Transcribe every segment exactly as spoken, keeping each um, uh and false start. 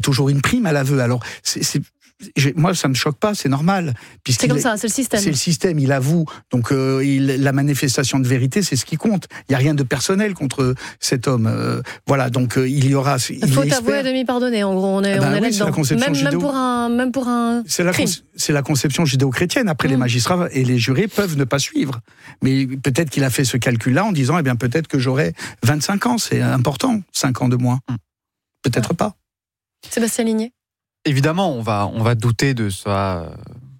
toujours une prime à l'aveu. Alors, c'est, c'est, moi, ça me choque pas, c'est normal. C'est comme ça, c'est le système. C'est le système, il avoue. Donc, euh, il, la manifestation de vérité, c'est ce qui compte. Il n'y a rien de personnel contre cet homme. Euh, voilà, donc euh, il y aura... Il faut espère... avouer à demi-pardonner, en gros, on est, ah ben on est oui, là-dedans. Même, judéo... même pour un, même pour un c'est la, crime. Con... c'est la conception judéo-chrétienne. Après, mmh. les magistrats et les jurés peuvent ne pas suivre. Mais peut-être qu'il a fait ce calcul-là en disant, eh bien, peut-être que j'aurai vingt-cinq ans, c'est important, cinq ans de moins. Mmh. Peut-être ouais. pas. Sébastien Ligné. Évidemment, on va, on va douter de sa,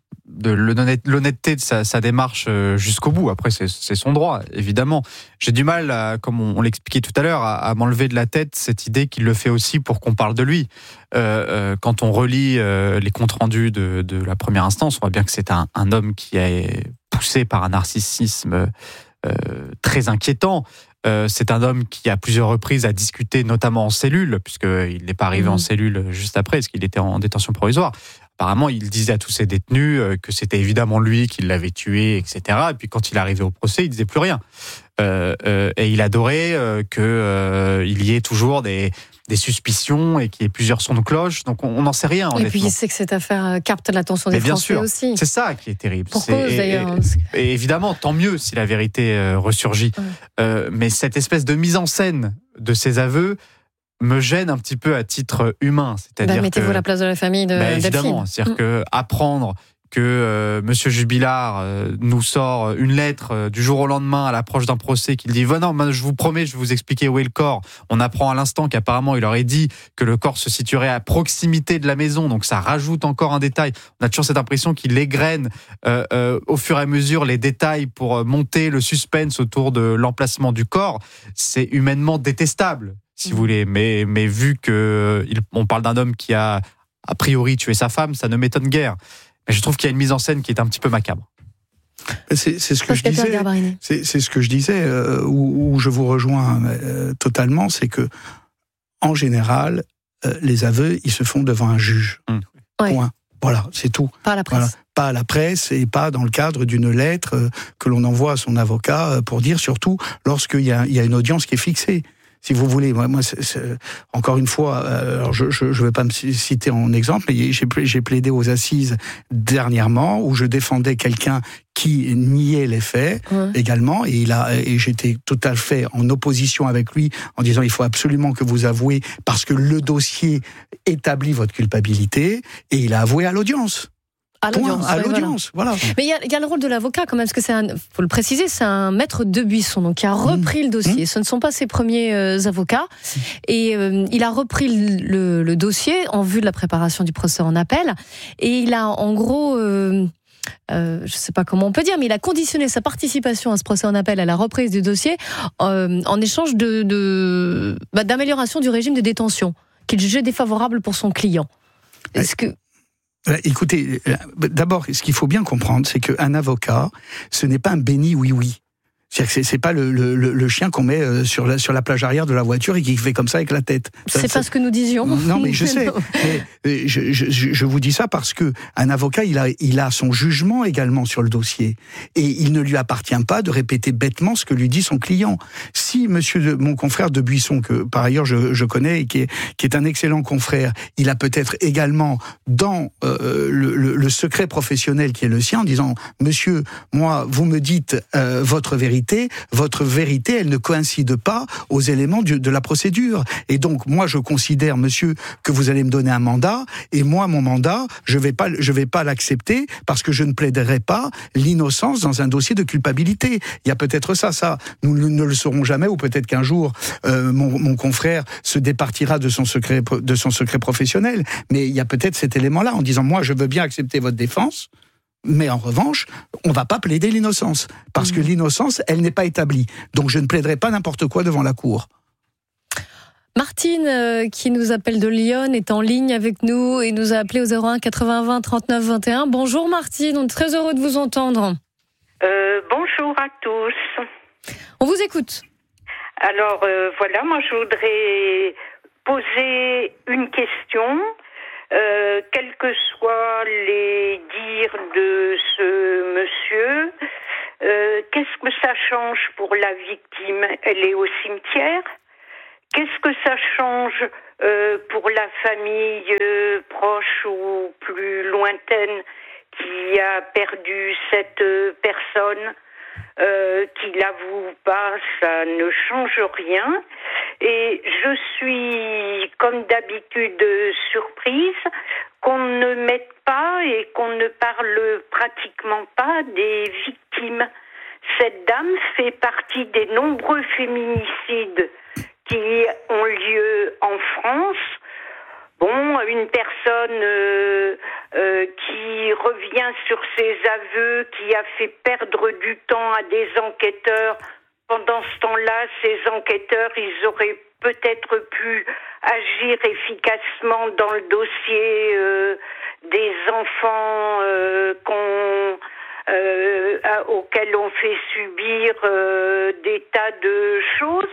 de l'honnêteté de sa, sa démarche jusqu'au bout. Après, c'est, c'est son droit, évidemment. J'ai du mal, à, comme on, on l'expliquait tout à l'heure, à, à m'enlever de la tête cette idée qu'il le fait aussi pour qu'on parle de lui. Euh, euh, quand on relit euh, les comptes rendus de, de la première instance, on voit bien que c'est un, un homme qui est poussé par un narcissisme euh, très inquiétant. Euh, c'est un homme qui, à plusieurs reprises, a discuté, notamment en cellule, puisqu'il n'est pas arrivé mmh. en cellule juste après, parce qu'il était en détention provisoire. Apparemment, il disait à tous ses détenus que c'était évidemment lui qui l'avait tué, et cetera. Et puis, quand il arrivait au procès, il disait plus rien. Euh, euh, et il adorait euh, qu'il euh, y ait toujours des, des suspicions et qu'il y ait plusieurs sons de cloche. Donc, on n'en sait rien, honnêtement. Et puis, il sait que cette affaire capte l'attention des bien Français sûr, aussi. C'est ça qui est terrible. Pour cause, d'ailleurs. Et, et évidemment, tant mieux si la vérité euh, ressurgit. Ouais. Euh, mais cette espèce de mise en scène de ses aveux me gêne un petit peu à titre humain. C'est-à-dire bah, mettez-vous que, à la place de la famille de bah, évidemment, c'est-à-dire mmh. que apprendre que euh, Monsieur Jubilard euh, nous sort une lettre euh, du jour au lendemain à l'approche d'un procès, qu'il dit « Non, je vous promets, je vais vous expliquer où est le corps ». On apprend à l'instant qu'apparemment, il aurait dit que le corps se situerait à proximité de la maison, donc ça rajoute encore un détail. On a toujours cette impression qu'il égrène euh, euh, au fur et à mesure les détails pour monter le suspense autour de l'emplacement du corps. C'est humainement détestable, si mmh. vous voulez, mais, mais vu qu'on parle d'un homme qui a a priori tué sa femme, ça ne m'étonne guère. Mais je trouve qu'il y a une mise en scène qui est un petit peu macabre. C'est, c'est ce que je disais. C'est, c'est ce que je disais, euh, où, où je vous rejoins euh, totalement, c'est que en général, euh, les aveux, ils se font devant un juge. Mmh. Ouais. Point. Voilà, c'est tout. Pas à la presse. Voilà. Pas à la presse et pas dans le cadre d'une lettre euh, que l'on envoie à son avocat euh, pour dire, surtout lorsqu'il y a, il y a une audience qui est fixée. Si vous voulez, moi, moi c'est, c'est, encore une fois, euh, alors je je je vais pas me citer en exemple, mais j'ai j'ai plaidé aux assises dernièrement où je défendais quelqu'un qui niait les faits ouais. également, et il a et j'étais tout à fait en opposition avec lui en disant il faut absolument que vous avouez parce que le dossier établit votre culpabilité, et il a avoué à l'audience. À l'audience, Point, à ouais, l'audience, voilà. voilà. Mais il y, y a le rôle de l'avocat quand même, parce que c'est un, faut le préciser, c'est un maître de Buisson, donc qui a repris mmh. le dossier. Mmh. Ce ne sont pas ses premiers euh, avocats, mmh. et euh, il a repris le, le dossier en vue de la préparation du procès en appel, et il a en gros, euh, euh, je ne sais pas comment on peut dire, mais il a conditionné sa participation à ce procès en appel à la reprise du dossier euh, en échange de, de bah, d'amélioration du régime de détention qu'il jugeait défavorable pour son client. Est-ce que Écoutez, d'abord, ce qu'il faut bien comprendre, c'est qu'un avocat, ce n'est pas un béni oui-oui. C'est-à-dire que c'est pas le, le, le chien qu'on met sur la, sur la plage arrière de la voiture et qui fait comme ça avec la tête. C'est ça, pas ce que nous disions. Non, mais je sais. Mais je, je, je vous dis ça parce que un avocat, il a, il a son jugement également sur le dossier. Et il ne lui appartient pas de répéter bêtement ce que lui dit son client. Si monsieur, de, mon confrère de Buisson, que par ailleurs je, je connais et qui est, qui est un excellent confrère, il a peut-être également dans euh, le, le, le secret professionnel qui est le sien, en disant « Monsieur, moi, vous me dites euh, votre vérité, votre vérité, elle ne coïncide pas aux éléments du, de la procédure. Et donc, moi, je considère, monsieur, que vous allez me donner un mandat, et moi, mon mandat, je vais pas, je vais pas l'accepter parce que je ne plaiderai pas l'innocence dans un dossier de culpabilité. Il y a peut-être ça, ça, nous ne le saurons jamais, ou peut-être qu'un jour, euh, mon, mon confrère se départira de son secret, de son secret professionnel. Mais il y a peut-être cet élément-là, en disant, moi, je veux bien accepter votre défense, mais en revanche, on ne va pas plaider l'innocence, parce mmh. que l'innocence, elle n'est pas établie. Donc je ne plaiderai pas n'importe quoi devant la cour. Martine, euh, qui nous appelle de Lyon, est en ligne avec nous et nous a appelé au zéro un quatre-vingts vingt trente-neuf vingt et un. Bonjour Martine, on est très heureux de vous entendre. Euh, bonjour à tous. On vous écoute. Alors euh, voilà, moi je voudrais poser une question. Euh, quels que soient les dires de ce monsieur, euh, qu'est-ce que ça change pour la victime ? Elle est au cimetière. qu'est-ce que ça change euh, pour la famille euh, proche ou plus lointaine qui a perdu cette euh, personne, euh, qui l'avoue pas, ça ne change rien. Et je suis, comme d'habitude, surprise qu'on ne mette pas et qu'on ne parle pratiquement pas des victimes. Cette dame fait partie des nombreux féminicides qui ont lieu en France. Bon, une personne euh, euh, qui revient sur ses aveux, qui a fait perdre du temps à des enquêteurs. Pendant ce temps-là, ces enquêteurs, ils auraient peut-être pu agir efficacement dans le dossier euh, des enfants euh, qu'on, euh, auxquels on fait subir euh, des tas de choses.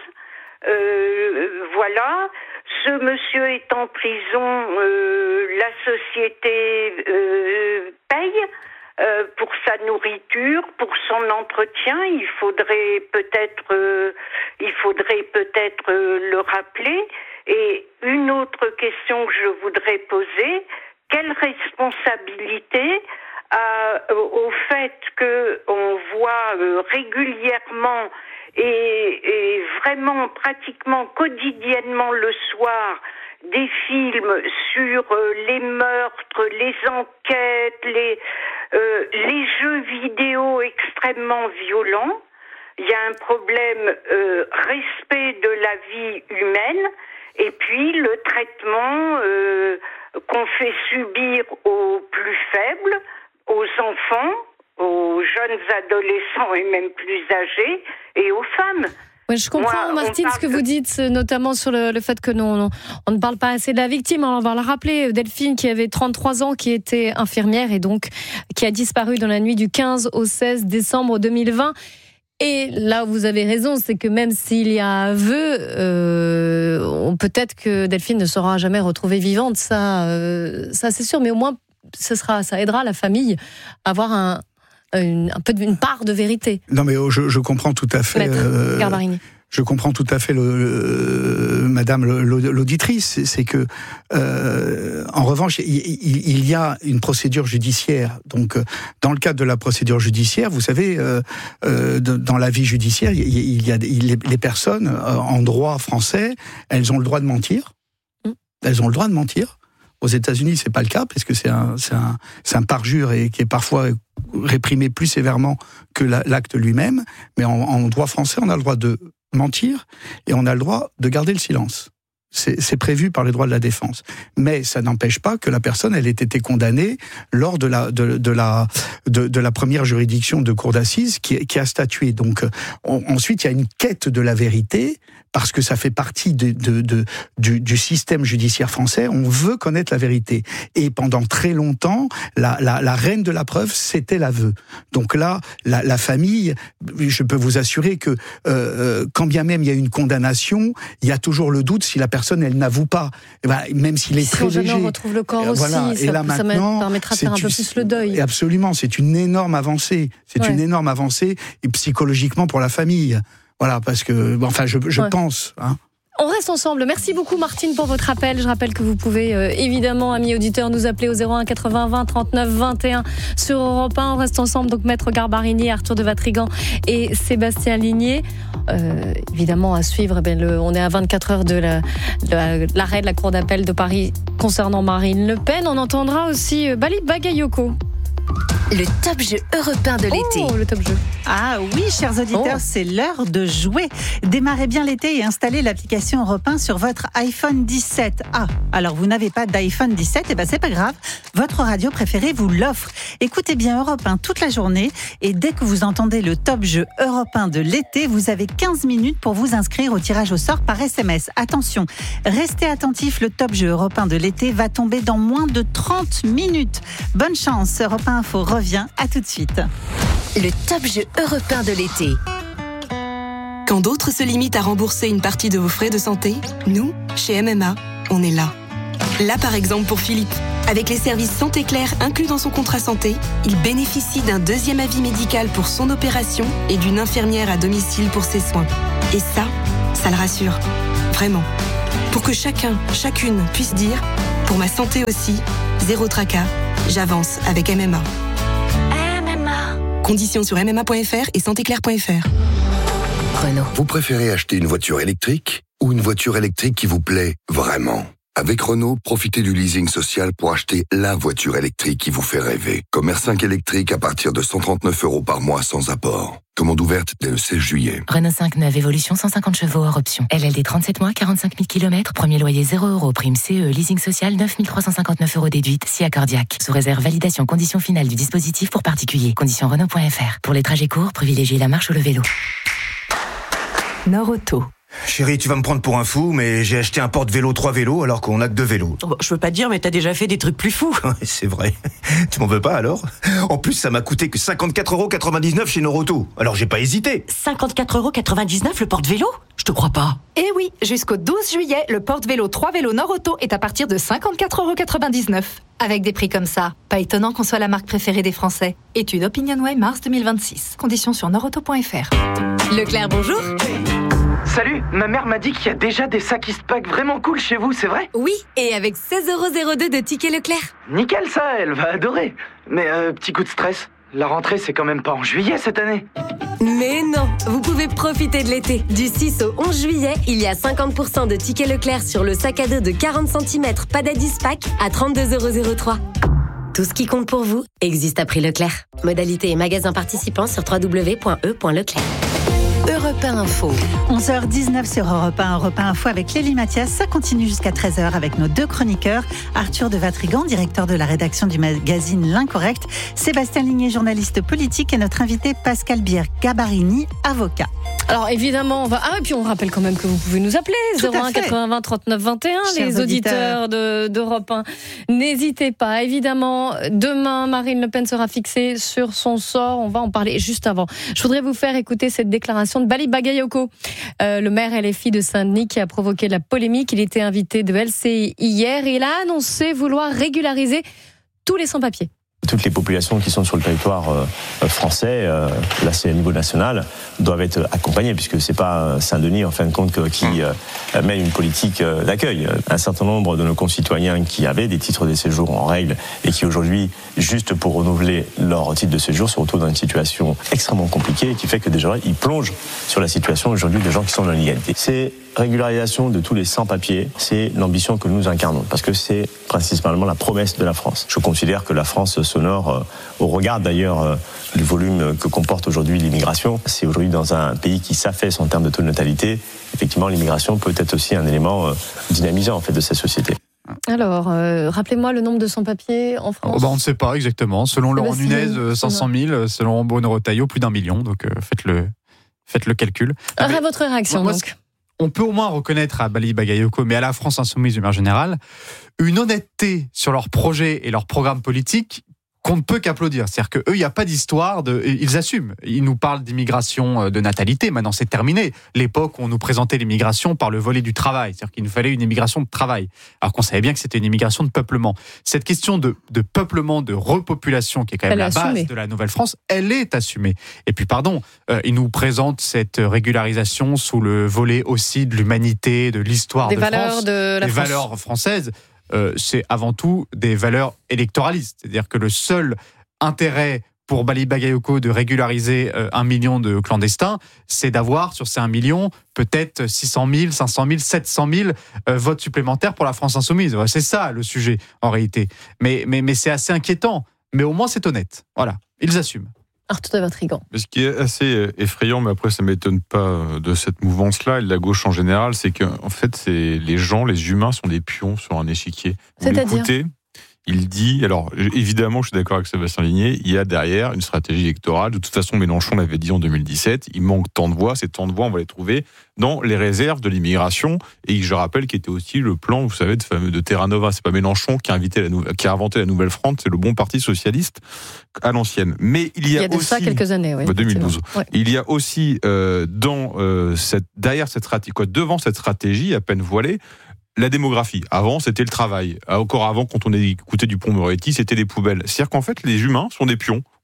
Euh, voilà. Ce monsieur est en prison, euh, la société euh, paye euh, pour sa nourriture, pour son entretien. Il faudrait peut-être, euh, il faudrait peut-être euh, le rappeler. Et une autre question que je voudrais poser: quelle responsabilité a, euh, au fait que on voit euh, régulièrement et, et vraiment pratiquement quotidiennement le soir des films sur euh, les meurtres, les enquêtes, les, euh, les jeux vidéo extrêmement violents. Il y a un problème euh, respect de la vie humaine et puis le traitement euh, qu'on fait subir aux plus faibles, aux enfants, aux jeunes adolescents et même plus âgés, et aux femmes. Ouais, je comprends, Moi, Martine, ce que de... vous dites, notamment sur le, le fait que non, non, on ne parle pas assez de la victime. Alors on va le rappeler, Delphine, qui avait trente-trois ans, qui était infirmière et donc qui a disparu dans la nuit du quinze au seize décembre deux mille vingt. Et là, vous avez raison, c'est que même s'il y a aveu, euh, peut-être que Delphine ne sera jamais retrouvée vivante, ça, euh, ça c'est sûr, mais au moins, ce sera, ça aidera la famille à avoir un, une, un peu une part de vérité. Non, mais je, je comprends tout à fait. Maître euh, Garbarini. Je comprends tout à fait le, le, Madame l'auditrice, c'est que, euh, en revanche, il, il y a une procédure judiciaire. Donc, dans le cadre de la procédure judiciaire, vous savez, euh, euh, dans la vie judiciaire, il y a les, les personnes en droit français, elles ont le droit de mentir. Elles ont le droit de mentir. Aux États-Unis, c'est pas le cas parce que c'est un, c'est un, c'est un parjure et qui est parfois réprimé plus sévèrement que la, l'acte lui-même. Mais en, en droit français, on a le droit de mentir et on a le droit de garder le silence. C'est, c'est prévu par les droits de la défense. Mais ça n'empêche pas que la personne, elle ait été condamnée lors de la, de, de la, de, de la première juridiction de cour d'assises qui, qui a statué. Donc, on, ensuite, il y a une quête de la vérité parce que ça fait partie de, de, de, du, du système judiciaire français. On veut connaître la vérité. Et pendant très longtemps, la, la, la reine de la preuve, c'était l'aveu. Donc là, la, la famille, je peux vous assurer que euh, quand bien même il y a une condamnation, il y a toujours le doute si la personne, elle n'avoue pas. Et ben, même s'il est si très on léger. Si on retrouve le corps aussi, voilà. ça, Et là, ça maintenant, permettra de faire un peu plus le deuil. Absolument, c'est une énorme avancée. C'est ouais. une énorme avancée, et psychologiquement pour la famille. Voilà, parce que, enfin, je, je ouais. pense. Hein. On reste ensemble. Merci beaucoup, Martine, pour votre appel. Je rappelle que vous pouvez, euh, évidemment, amis auditeurs, nous appeler au zéro un quatre-vingts vingt trente-neuf vingt et un sur Europe un. On reste ensemble, donc, Maître Garbarini, Arthur de Vatrigan et Sébastien Ligné. Euh, évidemment, à suivre, eh bien, le, on est à vingt-quatre heures de, la, de l'arrêt de la Cour d'appel de Paris concernant Marine Le Pen. On entendra aussi euh, Bali Bagayoko. Le top jeu européen de l'été. Oh, le top jeu. Ah oui, chers auditeurs, oh. c'est l'heure de jouer. Démarrez bien l'été et installez l'application Europe un sur votre iPhone dix-sept. Ah, alors vous n'avez pas d'iPhone dix-sept, et eh ben c'est pas grave. Votre radio préférée vous l'offre. Écoutez bien Europe un toute la journée et dès que vous entendez le top jeu Europe un de l'été, vous avez quinze minutes pour vous inscrire au tirage au sort par S M S. Attention, restez attentifs, le top jeu Europe un de l'été va tomber dans moins de trente minutes. Bonne chance, Europe un Info revient, à tout de suite. Le top jeu européen de l'été. Quand d'autres se limitent à rembourser une partie de vos frais de santé, nous, chez M M A, on est là. Là par exemple pour Philippe. Avec les services Santé Claire inclus dans son contrat santé, il bénéficie d'un deuxième avis médical pour son opération et d'une infirmière à domicile pour ses soins. Et ça, ça le rassure. Vraiment. Pour que chacun, chacune puisse dire, pour ma santé aussi, zéro tracas, j'avance avec M M A. M M A. Conditions sur m m a point f r et santéclair point f r. Renault. Vous préférez acheter une voiture électrique ou une voiture électrique qui vous plaît vraiment ? Avec Renault, profitez du leasing social pour acheter la voiture électrique qui vous fait rêver. Comme R cinq électrique à partir de cent trente-neuf euros par mois sans apport. Commande ouverte dès le seize juillet. Renault cinq neuf Évolution cent cinquante chevaux hors option. L L D trente-sept mois, quarante-cinq mille kilomètres. Premier loyer zéro euros. Prime C E. Leasing social neuf mille trois cent cinquante-neuf euros déduite. Si accordiaque. Sous réserve validation conditions finales du dispositif pour particuliers. Conditions Renault point f r. Pour les trajets courts, privilégiez la marche ou le vélo. Nord Auto. Chérie, tu vas me prendre pour un fou, mais j'ai acheté un porte-vélo trois vélos alors qu'on a que deux vélos. Oh, je veux pas te dire, mais t'as déjà fait des trucs plus fous. C'est vrai. Tu m'en veux pas alors ? En plus, ça m'a coûté que cinquante-quatre euros quatre-vingt-dix-neuf chez Noroto. Alors j'ai pas hésité. cinquante-quatre euros quatre-vingt-dix-neuf le porte-vélo ? Je te crois pas. Eh oui, jusqu'au douze juillet, le porte-vélo trois vélos Noroto est à partir de cinquante-quatre euros quatre-vingt-dix-neuf. Avec des prix comme ça, pas étonnant qu'on soit la marque préférée des Français. Étude OpinionWay mars deux mille vingt-six. Conditions sur noroto point f r. Leclerc, bonjour. Salut, ma mère m'a dit qu'il y a déjà des sacs Eastpak vraiment cool chez vous, c'est vrai ? Oui, et avec seize euros zéro deux de tickets Leclerc. Nickel ça, elle va adorer. Mais euh, petit coup de stress, la rentrée c'est quand même pas en juillet cette année. Mais non, vous pouvez profiter de l'été. Du six au onze juillet, il y a cinquante pour cent de tickets Leclerc sur le sac à dos de quarante centimètres Padad Eastpak à trente-deux euros zéro trois. Tout ce qui compte pour vous existe à prix Leclerc. Modalité et magasin participants sur w w w point e point leclerc. Europe un Info. onze heures dix-neuf sur Europe un, Europe un Info avec Lélie Mathias. Ça continue jusqu'à treize heures avec nos deux chroniqueurs. Arthur de Vatrigan, directeur de la rédaction du magazine L'Incorrect. Sébastien Ligné, journaliste politique. Et notre invité Pascal Bier-Gabarini, avocat. Alors évidemment, on va... Ah, et puis on rappelle quand même que vous pouvez nous appeler. zéro un quatre-vingts trente-neuf vingt et un, Chers les auditeurs, auditeurs de, d'Europe un. N'hésitez pas. Évidemment, demain, Marine Le Pen sera fixée sur son sort. On va en parler juste avant. Je voudrais vous faire écouter cette déclaration de Bali Bagayoko, euh, le maire L F I de Saint-Denis qui a provoqué la polémique. Il était invité de L C I hier et il a annoncé vouloir régulariser tous les sans-papiers. Toutes les populations qui sont sur le territoire euh, français, euh, là c'est au niveau national, doivent être accompagnées, puisque c'est pas Saint-Denis en fin de compte qui euh, mène une politique euh, d'accueil. Un certain nombre de nos concitoyens qui avaient des titres de séjour en règle et qui aujourd'hui, juste pour renouveler leur titre de séjour, se retrouvent dans une situation extrêmement compliquée et qui fait que déjà ils plongent sur la situation aujourd'hui des gens qui sont dans l'illégalité. C'est régularisation de tous les sans-papiers, c'est l'ambition que nous incarnons, parce que c'est principalement la promesse de la France. Je considère que la France s'honore, euh, au regard d'ailleurs euh, du volume que comporte aujourd'hui l'immigration. C'est aujourd'hui dans un pays qui s'affaisse en termes de taux de natalité. Effectivement, l'immigration peut être aussi un élément euh, dynamisant en fait de cette société. Alors, euh, rappelez-moi le nombre de sans-papiers en France. Oh bah on ne sait pas exactement. Selon Laurent bah, Nunez, euh, cinq cent mille. Selon Bruno Retailleau, plus d'un million. Donc euh, faites le faites le calcul. Ah, mais, votre réaction moi, donc. On peut au moins reconnaître à Bali Bagayoko, mais à la France Insoumise de manière générale, une honnêteté sur leurs projets et leurs programmes politiques qu'on ne peut qu'applaudir. C'est-à-dire qu'eux, il n'y a pas d'histoire, de... ils assument. Ils nous parlent d'immigration de natalité, maintenant c'est terminé. L'époque où on nous présentait l'immigration par le volet du travail, c'est-à-dire qu'il nous fallait une immigration de travail, alors qu'on savait bien que c'était une immigration de peuplement. Cette question de, de peuplement, de repopulation, qui est quand même elle la base de la Nouvelle-France, elle est assumée. Et puis pardon, euh, ils nous présentent cette régularisation sous le volet aussi de l'humanité, de l'histoire des de valeurs France, de la des France. valeurs françaises. Euh, c'est avant tout des valeurs électoralistes. C'est-à-dire que le seul intérêt pour Bali Bagayoko de régulariser euh, un million de clandestins, c'est d'avoir sur ces un million peut-être six cent mille, cinq cent mille, sept cent mille euh, votes supplémentaires pour la France Insoumise. C'est ça le sujet en réalité. Mais, mais, mais c'est assez inquiétant. Mais au moins c'est honnête. Voilà, ils assument. Arthur de Vatrigan. Ce qui est assez effrayant, mais après ça ne m'étonne pas de cette mouvance-là, et de la gauche en général, c'est qu'en fait, c'est les gens, les humains sont des pions sur un échiquier. Vous l'écoutez, il dit, alors évidemment, je suis d'accord avec Sébastien Ligné, il y a derrière une stratégie électorale. De toute façon, Mélenchon l'avait dit en deux mille dix-sept, il manque tant de voix, ces tant de voix, on va les trouver dans les réserves de l'immigration, et je rappelle qu'il était aussi le plan, vous savez, de, fameux, de Terra Nova. C'est pas Mélenchon qui a, invité la nouvelle, qui a inventé la Nouvelle-France, c'est le bon parti socialiste à l'ancienne. Mais il y a, il y a de aussi, ça quelques années, oui. Bah, deux mille douze. Ouais. Il y a aussi euh, dans euh, cette, derrière cette stratégie, quoi, devant cette stratégie à peine voilée, la démographie. Avant, c'était le travail. Encore avant, quand on écoutait Dupond-Moretti, c'était les poubelles. C'est-à-dire qu'en fait, les humains sont des pions.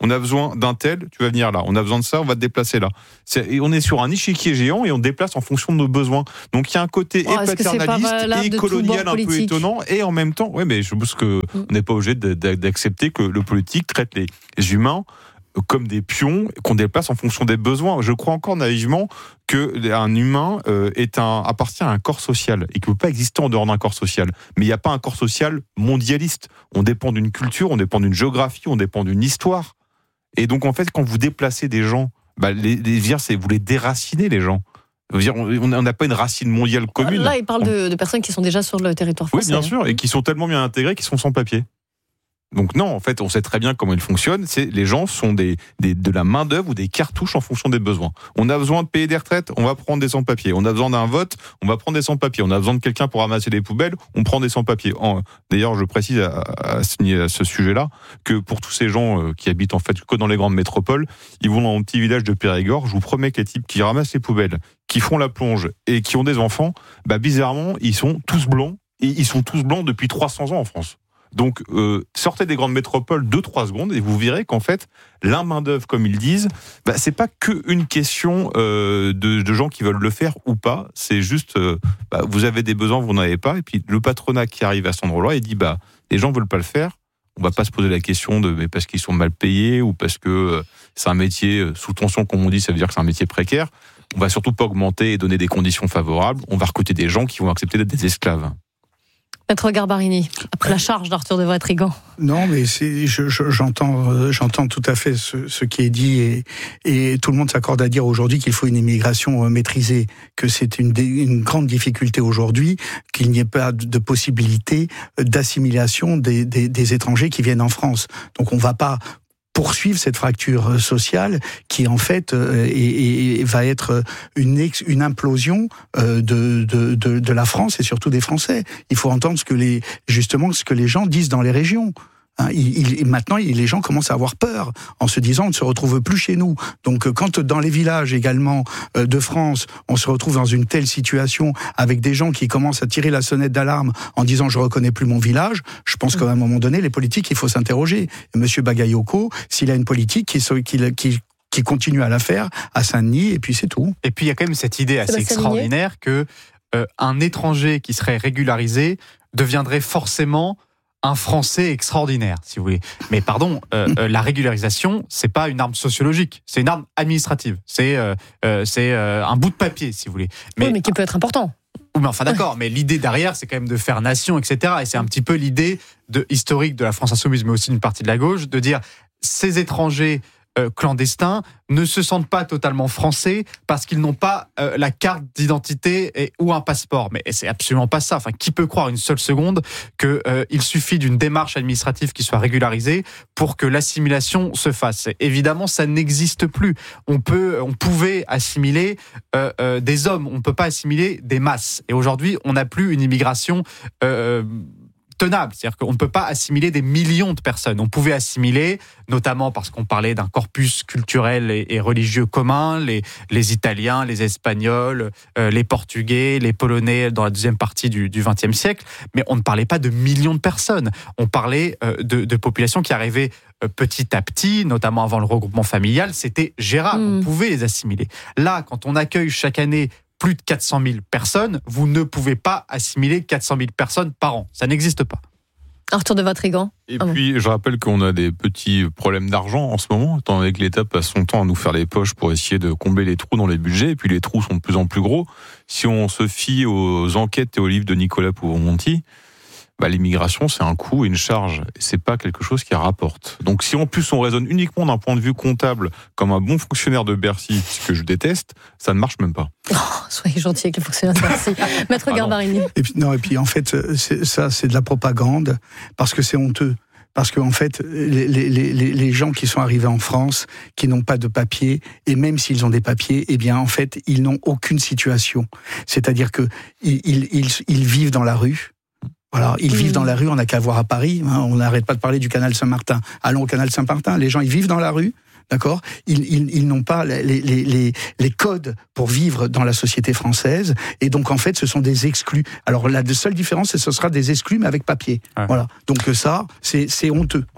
On a besoin d'un tel, tu vas venir là. On a besoin de ça, on va te déplacer là. C'est, et on est sur un échiquier géant et on déplace en fonction de nos besoins. Donc il y a un côté oh, et paternaliste et colonial un peu étonnant. Et en même temps, ouais, mais je pense qu'on mm. n'est pas obligé de, de, d'accepter que le politique traite les, les humains comme des pions qu'on déplace en fonction des besoins. Je crois encore naïvement qu'un humain euh, est un, appartient à un corps social et qu'il ne peut pas exister en dehors d'un corps social. Mais il n'y a pas un corps social mondialiste. On dépend d'une culture, on dépend d'une géographie, on dépend d'une histoire. Et donc en fait, quand vous déplacez des gens, bah, les, les, c'est, vous les déracinez les gens. Dire, on n'a pas une racine mondiale commune. Là, il parle de, de personnes qui sont déjà sur le territoire français. Oui, bien sûr, et qui sont tellement bien intégrées qu'ils sont sans papier. Donc non, en fait, on sait très bien comment il fonctionne. C'est les gens sont des, des de la main d'œuvre ou des cartouches en fonction des besoins. On a besoin de payer des retraites, on va prendre des sans-papiers. On a besoin d'un vote, on va prendre des sans-papiers. On a besoin de quelqu'un pour ramasser les poubelles, on prend des sans-papiers. En, d'ailleurs, je précise à, à, à ce sujet-là que pour tous ces gens qui habitent en fait que dans les grandes métropoles, ils vont dans mon petit village de Périgord. Je vous promets que les types qui ramassent les poubelles, qui font la plonge et qui ont des enfants, bah bizarrement, ils sont tous blancs et ils sont tous blancs depuis trois cents ans en France. Donc, euh, sortez des grandes métropoles deux trois secondes et vous verrez qu'en fait, la main-d'œuvre, comme ils disent, bah, c'est pas qu'une question euh, de, de gens qui veulent le faire ou pas. C'est juste, euh, bah, vous avez des besoins, vous n'en avez pas. Et puis, le patronat qui arrive à cet endroit-là, il dit, bah, les gens veulent pas le faire. On va pas se poser la question de, mais parce qu'ils sont mal payés ou parce que euh, c'est un métier sous tension, comme on dit, ça veut dire que c'est un métier précaire. On va surtout pas augmenter et donner des conditions favorables. On va recruter des gens qui vont accepter d'être des esclaves. Maître Garbarini, après la charge d'Arthur de Vatrigan. Non, mais c'est, je, je, j'entends, euh, j'entends tout à fait ce, ce qui est dit et, et tout le monde s'accorde à dire aujourd'hui qu'il faut une immigration euh, maîtrisée, que c'est une, une grande difficulté aujourd'hui, qu'il n'y ait pas de possibilité d'assimilation des, des, des étrangers qui viennent en France. Donc on ne va pas poursuivre cette fracture sociale qui en fait euh, et, et va être une ex, une implosion euh, de, de de de la France et surtout des Français. Il faut entendre ce que les justement ce que les gens disent dans les régions. Hein, il, il, maintenant, les gens commencent à avoir peur en se disant on ne se retrouve plus chez nous. Donc, quand dans les villages également euh, de France, on se retrouve dans une telle situation avec des gens qui commencent à tirer la sonnette d'alarme en disant je reconnais plus mon village, je pense qu'à un moment donné, les politiques, il faut s'interroger. Et Monsieur Bagayoko, s'il a une politique qui, qui, qui qui continue à la faire à Saint-Denis, et puis c'est tout. Et puis il y a quand même cette idée assez extraordinaire que euh, un étranger qui serait régularisé deviendrait forcément un Français extraordinaire, si vous voulez. Mais pardon, euh, euh, la régularisation, c'est pas une arme sociologique, c'est une arme administrative. C'est euh, euh, c'est euh, un bout de papier, si vous voulez. Mais, oui, mais qui peut être important. Oui, mais enfin d'accord, mais l'idée derrière, c'est quand même de faire nation, et cetera. Et c'est un petit peu l'idée de, historique de la France insoumise, mais aussi d'une partie de la gauche, de dire ces étrangers Euh, clandestins ne se sentent pas totalement français parce qu'ils n'ont pas euh, la carte d'identité et, ou un passeport. Mais c'est absolument pas ça. Enfin, qui peut croire une seule seconde qu'il euh, suffit d'une démarche administrative qui soit régularisée pour que l'assimilation se fasse? Évidemment, ça n'existe plus. On peut, on pouvait assimiler euh, euh, des hommes, on ne peut pas assimiler des masses. Et aujourd'hui, on n'a plus une immigration euh, tenable, c'est-à-dire qu'on ne peut pas assimiler des millions de personnes. On pouvait assimiler, notamment parce qu'on parlait d'un corpus culturel et, et religieux commun, les, les Italiens, les Espagnols, euh, les Portugais, les Polonais dans la deuxième partie du XXe siècle, mais on ne parlait pas de millions de personnes. On parlait euh, de, de populations qui arrivaient euh, petit à petit, notamment avant le regroupement familial, c'était gérable, mmh. on pouvait les assimiler. Là, quand on accueille chaque année plus de quatre cent mille personnes, vous ne pouvez pas assimiler quatre cent mille personnes par an. Ça n'existe pas. Arthur de Vatrigan. Et ah puis, bon. je rappelle qu'on a des petits problèmes d'argent en ce moment, étant donné que l'État passe son temps à nous faire les poches pour essayer de combler les trous dans les budgets, et puis les trous sont de plus en plus gros. Si on se fie aux enquêtes et aux livres de Nicolas Pouvon-Monty, bah, l'immigration, c'est un coût et une charge. C'est pas quelque chose qui rapporte. Donc, si en plus on raisonne uniquement d'un point de vue comptable, comme un bon fonctionnaire de Bercy, ce que je déteste, ça ne marche même pas. Oh, soyez gentil avec les fonctionnaires de Bercy. Maître ah Garbarini. Et puis, non, et puis en fait, c'est, ça, c'est de la propagande, parce que c'est honteux. Parce qu'en fait, les, les, les, les gens qui sont arrivés en France, qui n'ont pas de papiers, et même s'ils ont des papiers, eh bien, en fait, ils n'ont aucune situation. C'est-à-dire que ils, ils, ils, ils vivent dans la rue. Voilà, ils vivent dans la rue, on n'a qu'à voir à Paris, hein, on n'arrête pas de parler du canal Saint-Martin. Allons au canal Saint-Martin, les gens ils vivent dans la rue, d'accord ? Ils, ils, ils n'ont pas les, les, les, les codes pour vivre dans la société française, et donc en fait ce sont des exclus. Alors la seule différence, c'est que ce sera des exclus mais avec papier. Ouais. Voilà, donc ça, c'est, c'est honteux en fait.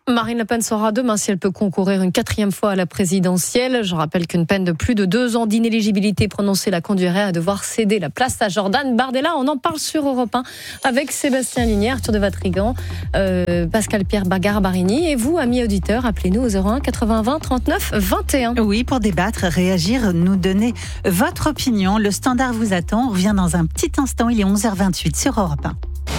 Marine Le Pen saura demain si elle peut concourir une quatrième fois à la présidentielle. Je rappelle qu'une peine de plus de deux ans d'inéligibilité prononcée la conduirait à devoir céder la place à Jordan Bardella. On en parle sur Europe un avec Sébastien Ligné, Arthur de Vatrigan, euh, Pascal-Pierre Garbarini. Et vous, amis auditeurs, appelez-nous au zéro un quatre-vingts trente-neuf vingt et un. Oui, pour débattre, réagir, nous donner votre opinion. Le standard vous attend. On revient dans un petit instant. Il est onze heures vingt-huit sur Europe un.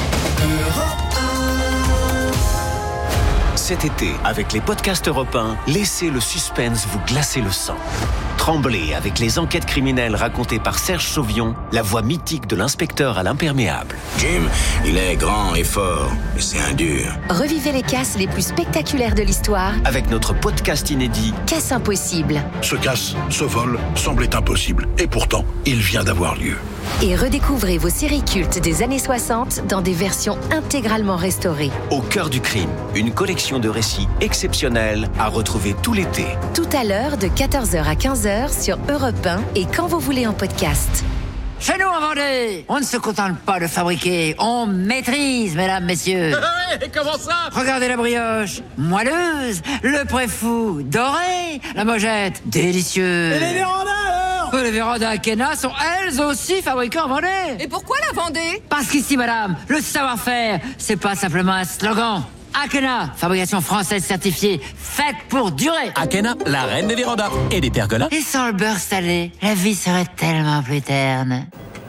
Cet été, avec les podcasts Europe un, laissez le suspense vous glacer le sang. Tremblez avec les enquêtes criminelles racontées par Serge Sauvion, la voix mythique de l'inspecteur à l'imperméable. Jim, il est grand et fort, mais c'est un dur. Revivez les casses les plus spectaculaires de l'histoire avec notre podcast inédit Casse impossible. Ce casse, ce vol, semblait impossible. Et pourtant, il vient d'avoir lieu. Et redécouvrez vos séries cultes des années soixante dans des versions intégralement restaurées. Au cœur du crime, une collection de récits exceptionnels à retrouver tout l'été. Tout à l'heure de quatorze heures à quinze heures sur Europe un et quand vous voulez en podcast. Chez nous en Vendée, on ne se contente pas de fabriquer, on maîtrise, mesdames, messieurs. Ouais, comment ça? Regardez la brioche, moelleuse, le préfou, doré, la mojette, délicieuse. Et les vérandas alors? Les vérandas Akena sont elles aussi fabriquées en Vendée. Et pourquoi la Vendée? Parce qu'ici, madame, le savoir-faire, c'est pas simplement un slogan. Akena, fabrication française certifiée, faite pour durer. Akena, la reine des vérandas et des pergolas. Et sans le beurre salé, la vie serait tellement plus terne.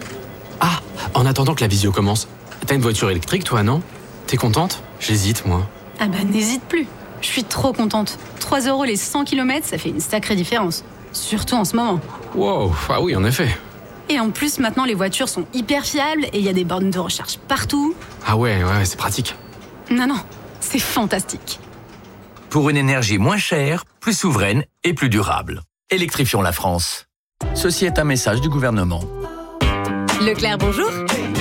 Ah, en attendant que la visio commence, t'as une voiture électrique toi, non? T'es contente? J'hésite, moi. Ah bah n'hésite plus, je suis trop contente. trois euros les cent kilomètres, ça fait une sacrée différence. Surtout en ce moment. Wow, ah oui, en effet. Et en plus, maintenant, les voitures sont hyper fiables et il y a des bornes de recharge partout. Ah ouais, ouais, c'est pratique. Non, non, c'est fantastique. Pour une énergie moins chère, plus souveraine et plus durable. Électrifions la France. Ceci est un message du gouvernement. Leclerc, bonjour.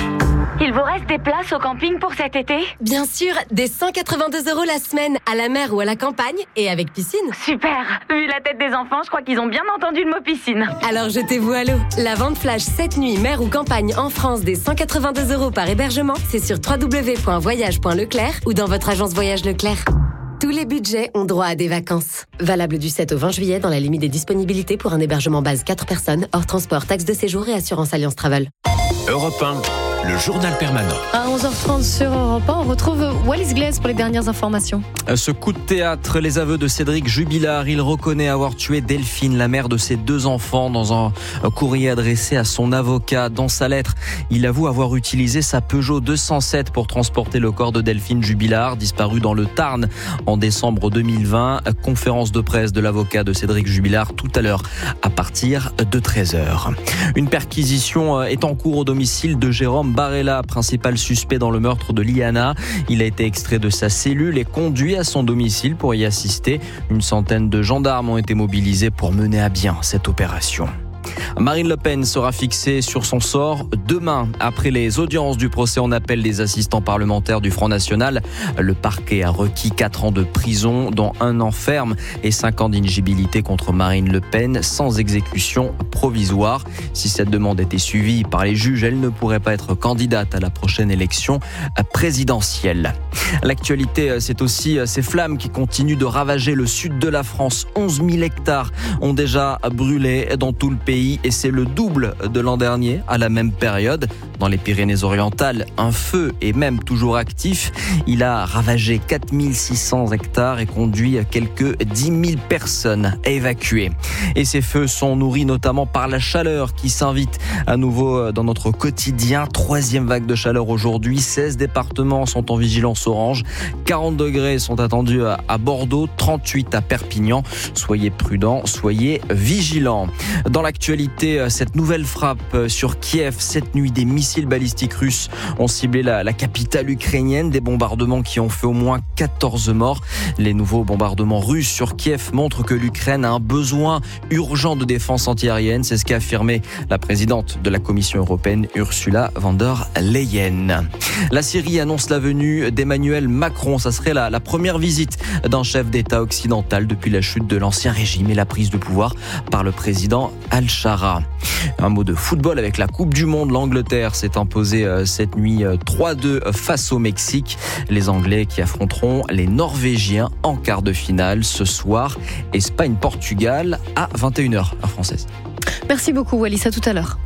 Il vous reste des places au camping pour cet été? Bien sûr, des cent quatre-vingt-deux euros la semaine, à la mer ou à la campagne, et avec piscine. Super. Vu la tête des enfants, je crois qu'ils ont bien entendu le mot piscine. Alors jetez-vous à l'eau. La vente flash cette nuit, mer ou campagne en France, des cent quatre-vingt-deux euros par hébergement, c'est sur w w w point voyage point leclerc ou dans votre agence Voyage Leclerc. Tous les budgets ont droit à des vacances. Valable du sept au vingt juillet dans la limite des disponibilités pour un hébergement base quatre personnes, hors transport, taxe de séjour et assurance Alliance Travel. Europe un, le journal permanent. À onze heures trente sur Europe un, on retrouve Wallis Glaise pour les dernières informations. Ce coup de théâtre, les aveux de Cédric Jubilard. Il reconnaît avoir tué Delphine, la mère de ses deux enfants, dans un courrier adressé à son avocat. Dans sa lettre, il avoue avoir utilisé sa Peugeot deux cent sept pour transporter le corps de Delphine Jubilard, disparue dans le Tarn en décembre deux mille vingt. Conférence de presse de l'avocat de Cédric Jubilard tout à l'heure à partir de treize heures. Une perquisition est en cours au domicile de Jérôme Barella, principal suspect dans le meurtre de Liana. Il a été extrait de sa cellule et conduit à son domicile pour y assister. Une centaine de gendarmes ont été mobilisés pour mener à bien cette opération. Marine Le Pen sera fixée sur son sort demain. Après les audiences du procès en appel des assistants parlementaires du Front National, le parquet a requis quatre ans de prison, dont un an ferme et cinq ans d'inéligibilité contre Marine Le Pen, sans exécution provisoire. Si cette demande était suivie par les juges, elle ne pourrait pas être candidate à la prochaine élection présidentielle. L'actualité, c'est aussi ces flammes qui continuent de ravager le sud de la France. onze mille hectares ont déjà brûlé dans tout le pays. Et c'est le double de l'an dernier à la même période. Dans les Pyrénées-Orientales, un feu est même toujours actif. Il a ravagé quatre mille six cents hectares et conduit quelques dix mille personnes à évacuer. Et ces feux sont nourris notamment par la chaleur qui s'invite à nouveau dans notre quotidien. Troisième vague de chaleur aujourd'hui. seize départements sont en vigilance orange. quarante degrés sont attendus à Bordeaux, trente-huit à Perpignan. Soyez prudents, soyez vigilants. Dans l'actualité, cette nouvelle frappe sur Kiev cette nuit, des missiles balistiques russes ont ciblé la, la capitale ukrainienne, des bombardements qui ont fait au moins quatorze morts. Les nouveaux bombardements russes sur Kiev montrent que l'Ukraine a un besoin urgent de défense antiaérienne. C'est ce qu'a affirmé la présidente de la Commission européenne, Ursula von der Leyen. La Syrie annonce la venue d'Emmanuel Macron. Ça serait la, la première visite d'un chef d'État occidental depuis la chute de l'ancien régime et la prise de pouvoir par le président Al Chara. Un mot de football avec la Coupe du Monde. L'Angleterre s'est imposée cette nuit trois deux face au Mexique. Les Anglais qui affronteront les Norvégiens en quart de finale ce soir. Espagne-Portugal à vingt et une heures, heure française. Merci beaucoup Wallis, à tout à l'heure.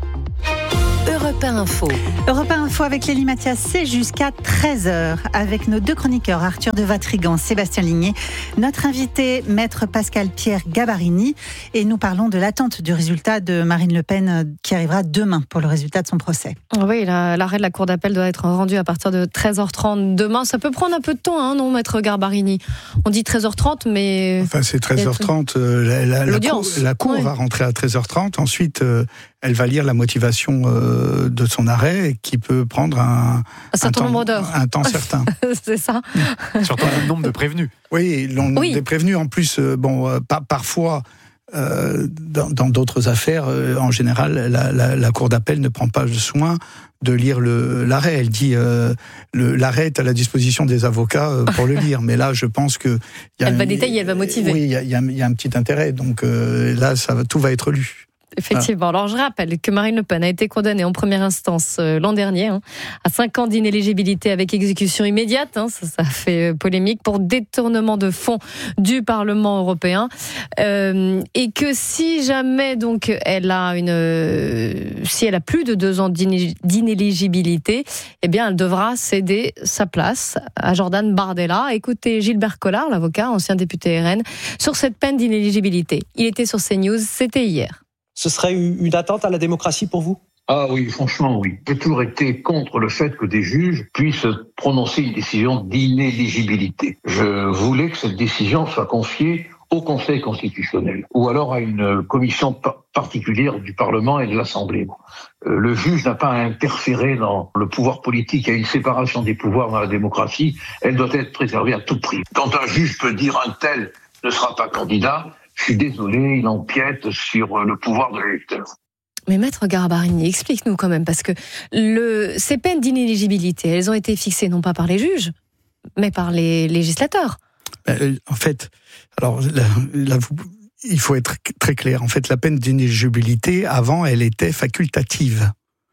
Europe un Info. Europe un Info avec Lélie Mathias, c'est jusqu'à treize heures avec nos deux chroniqueurs, Arthur de Vatrigan, Sébastien Ligné, notre invité, maître Pascal-Pierre Gabarini, et nous parlons de l'attente du résultat de Marine Le Pen qui arrivera demain pour le résultat de son procès. Oui, la, l'arrêt de la Cour d'appel doit être rendu à partir de treize heures trente demain. Ça peut prendre un peu de temps, hein, non, maître Gabarini? On dit treize heures trente, mais... Enfin, c'est treize heures trente, euh, la, la, la Cour, la cour ouais. va rentrer à treize heures trente, ensuite... Euh, elle va lire la motivation euh, de son arrêt qui peut prendre un, un certain un nombre temps, d'heures. Un temps certain. C'est ça. Surtout le nombre de prévenus. Oui, le nombre oui. des prévenus. En plus, euh, bon, euh, par, parfois, euh, dans, dans d'autres affaires, euh, en général, la, la, la Cour d'appel ne prend pas le soin de lire le, l'arrêt. Elle dit euh, le, l'arrêt est à la disposition des avocats euh, pour le lire. Mais là, je pense que... Y a elle va un, détailler, elle va motiver. Oui, il y a, y, a, y a un petit intérêt. Donc euh, là, ça va, tout va être lu. Effectivement. Alors, je rappelle que Marine Le Pen a été condamnée en première instance euh, l'an dernier hein, à cinq ans d'inéligibilité avec exécution immédiate. Hein, ça, ça a fait polémique pour détournement de fonds du Parlement européen. Euh, et que si jamais donc elle a une, euh, si elle a plus de deux ans d'inéligibilité, eh bien, elle devra céder sa place à Jordan Bardella. Écoutez Gilbert Collard, l'avocat, ancien député R N, sur cette peine d'inéligibilité. Il était sur CNews, c'était hier. Ce serait une atteinte à la démocratie pour vous ? Ah oui, franchement, oui. J'ai toujours été contre le fait que des juges puissent prononcer une décision d'inéligibilité. Je voulais que cette décision soit confiée au Conseil constitutionnel, ou alors à une commission particulière du Parlement et de l'Assemblée. Le juge n'a pas à interférer dans le pouvoir politique. Il y a une séparation des pouvoirs dans la démocratie. Elle doit être préservée à tout prix. Quand un juge peut dire un tel ne sera pas candidat, je suis désolé, il empiète sur le pouvoir de l'électeur. Mais maître Gabarini, explique-nous quand même, parce que le, ces peines d'inéligibilité, elles ont été fixées non pas par les juges, mais par les législateurs. Euh, en fait, alors là, là, vous, il faut être très clair. En fait, la peine d'inéligibilité, avant, elle était facultative.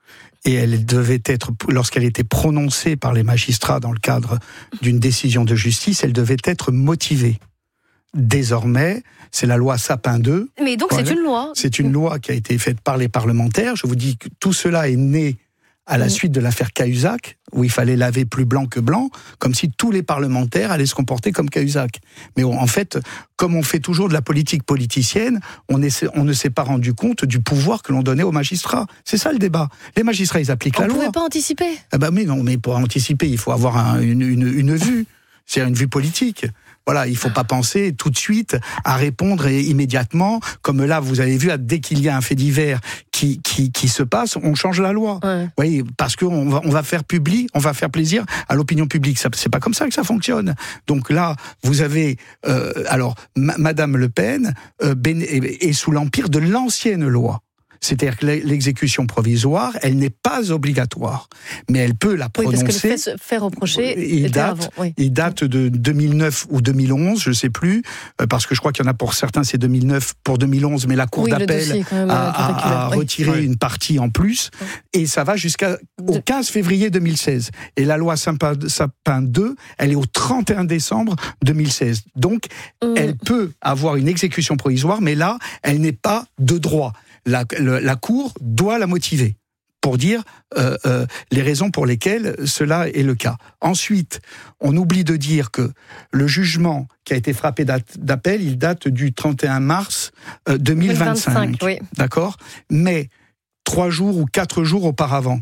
Et elle devait être, lorsqu'elle était prononcée par les magistrats dans le cadre d'une décision de justice, elle devait être motivée. Désormais, c'est la loi Sapin deux. Mais donc voilà. C'est une loi. C'est une loi qui a été faite par les parlementaires. Je vous dis que tout cela est né à la mmh. suite de l'affaire Cahuzac, où il fallait laver plus blanc que blanc, comme si tous les parlementaires allaient se comporter comme Cahuzac. Mais en fait, comme on fait toujours de la politique politicienne, on, est, on ne s'est pas rendu compte du pouvoir que l'on donnait aux magistrats. C'est ça le débat. Les magistrats, ils appliquent on la loi. On ne pouvait pas anticiper. Ah bah mais non, mais pour anticiper, il faut avoir un, une, une, une vue. C'est une vue politique. Voilà, il ne faut pas penser tout de suite à répondre immédiatement, comme là, vous avez vu, dès qu'il y a un fait divers qui, qui, qui se passe, on change la loi. Ouais. Oui, parce qu'on va, on va faire public, on va faire plaisir à l'opinion publique. Ça, c'est pas comme ça que ça fonctionne. Donc là, vous avez, euh, alors, ma, Madame Le Pen euh, ben, est, est sous l'empire de l'ancienne loi. C'est-à-dire que l'exécution provisoire, elle n'est pas obligatoire, mais elle peut la prononcer. Oui, parce que le fait, fait reprocher il date, avant, oui. il date de deux mille neuf ou deux mille onze, je ne sais plus, parce que je crois qu'il y en a pour certains, c'est deux mille neuf pour deux mille onze, mais la Cour oui, d'appel a, a, a retiré oui. une partie en plus, oui. et ça va jusqu'au quinze février deux mille seize. Et la loi Sapin deux, elle est au trente et un décembre deux mille seize. Donc, mmh. elle peut avoir une exécution provisoire, mais là, elle n'est pas de droit. La, le, la Cour doit la motiver pour dire euh, euh, les raisons pour lesquelles cela est le cas. Ensuite, on oublie de dire que le jugement qui a été frappé d'appel, il date du trente et un mars euh, deux mille vingt-cinq. deux mille vingt-cinq, oui. D'accord ? Mais trois jours ou quatre jours auparavant,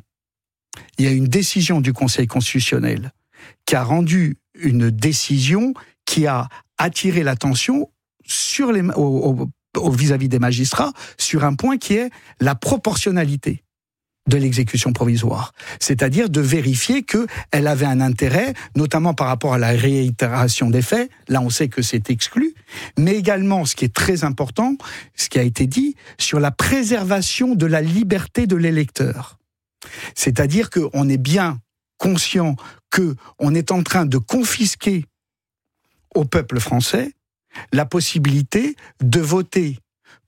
il y a une décision du Conseil constitutionnel qui a rendu une décision qui a attiré l'attention sur les, au, au, vis-à-vis des magistrats sur un point qui est la proportionnalité de l'exécution provisoire. C'est-à-dire de vérifier qu'elle avait un intérêt, notamment par rapport à la réitération des faits, là on sait que c'est exclu, mais également, ce qui est très important, ce qui a été dit, sur la préservation de la liberté de l'électeur. C'est-à-dire qu'on est bien conscient qu'on est en train de confisquer au peuple français la possibilité de voter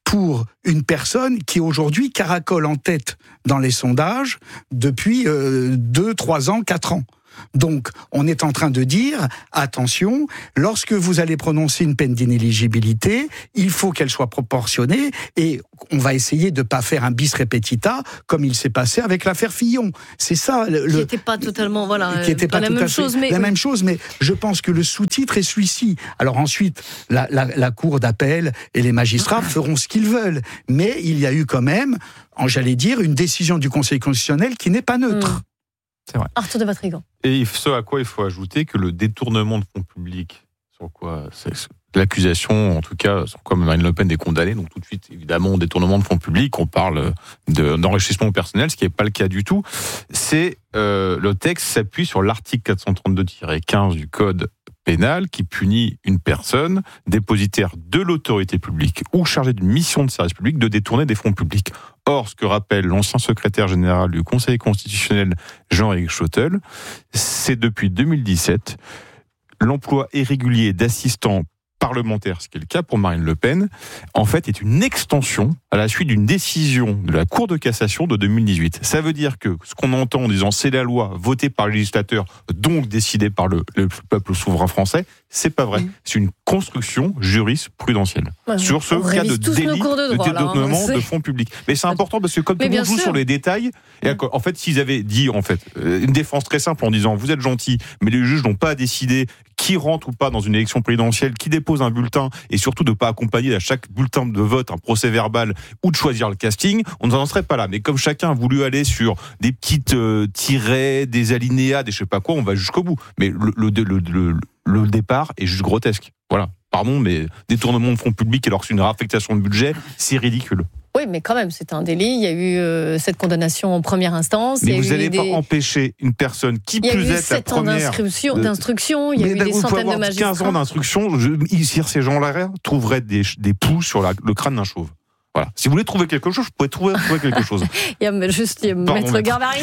pour une personne qui aujourd'hui caracole en tête dans les sondages depuis euh, deux, trois ans, quatre ans. Donc, on est en train de dire, attention, lorsque vous allez prononcer une peine d'inéligibilité, il faut qu'elle soit proportionnée et on va essayer de ne pas faire un bis repetita comme il s'est passé avec l'affaire Fillon. C'est ça. Le, qui n'était pas totalement, voilà, qui était pas, pas la, même chose, mais... la même chose, mais je pense que le sous-titre est celui-ci. Alors ensuite, la, la, la cour d'appel et les magistrats feront ce qu'ils veulent. Mais il y a eu quand même, j'allais dire, une décision du Conseil constitutionnel qui n'est pas neutre. Mmh. C'est vrai. Arthur de Vatrigan. Et ce à quoi il faut ajouter que le détournement de fonds publics, sur quoi c'est, l'accusation, en tout cas, sur quoi Marine Le Pen est condamnée, donc tout de suite, évidemment, détournement de fonds publics, on parle de, d'enrichissement personnel, ce qui n'est pas le cas du tout. C'est euh, le texte s'appuie sur l'article quatre cent trente-deux tiret quinze du Code pénal qui punit une personne dépositaire de l'autorité publique ou chargée d'une mission de service public de détourner des fonds publics. Or, ce que rappelle l'ancien secrétaire général du Conseil constitutionnel, Jean-Éric Chautel, c'est depuis deux mille dix-sept, l'emploi irrégulier d'assistants parlementaires, ce qui est le cas pour Marine Le Pen, en fait, est une extension à la suite d'une décision de la Cour de cassation de deux mille dix-huit. Ça veut dire que ce qu'on entend en disant c'est la loi votée par le législateur, donc décidée par le, le peuple souverain français, c'est pas vrai. Mmh. C'est une construction jurisprudentielle ouais, sur ce cas de délit de, de détournement hein, de fonds publics. Mais c'est important parce que comme tout le monde joue sûr. sur les détails, et en fait, s'ils avaient dit en fait une défense très simple en disant vous êtes gentil, mais les juges n'ont pas à décider qui rentre ou pas dans une élection présidentielle, qui dépose un bulletin, et surtout de ne pas accompagner à chaque bulletin de vote un procès verbal ou de choisir le casting, on n'en serait pas là. Mais comme chacun a voulu aller sur des petites euh, tirets, des alinéas, des je sais pas quoi, on va jusqu'au bout. Mais le, le, le, le, le départ est juste grotesque. Voilà. Pardon, mais détournement de fonds publics alors que c'est une réaffectation de budget, c'est ridicule. Oui, mais quand même, c'est un délit. Il y a eu euh, cette condamnation en première instance. Mais vous n'allez des... pas empêcher une personne qui plus est la première... Il y a eu sept ans d'instruction, il y a eu des centaines de magistrats. quinze ans d'instruction, je, ici, ces gens-là trouveraient des, des poux sur la, le crâne d'un chauve. Voilà. Si vous voulez trouver quelque chose, je pourrais trouver, trouver quelque chose. Il y a juste il y a Pardon, Maître Garbarini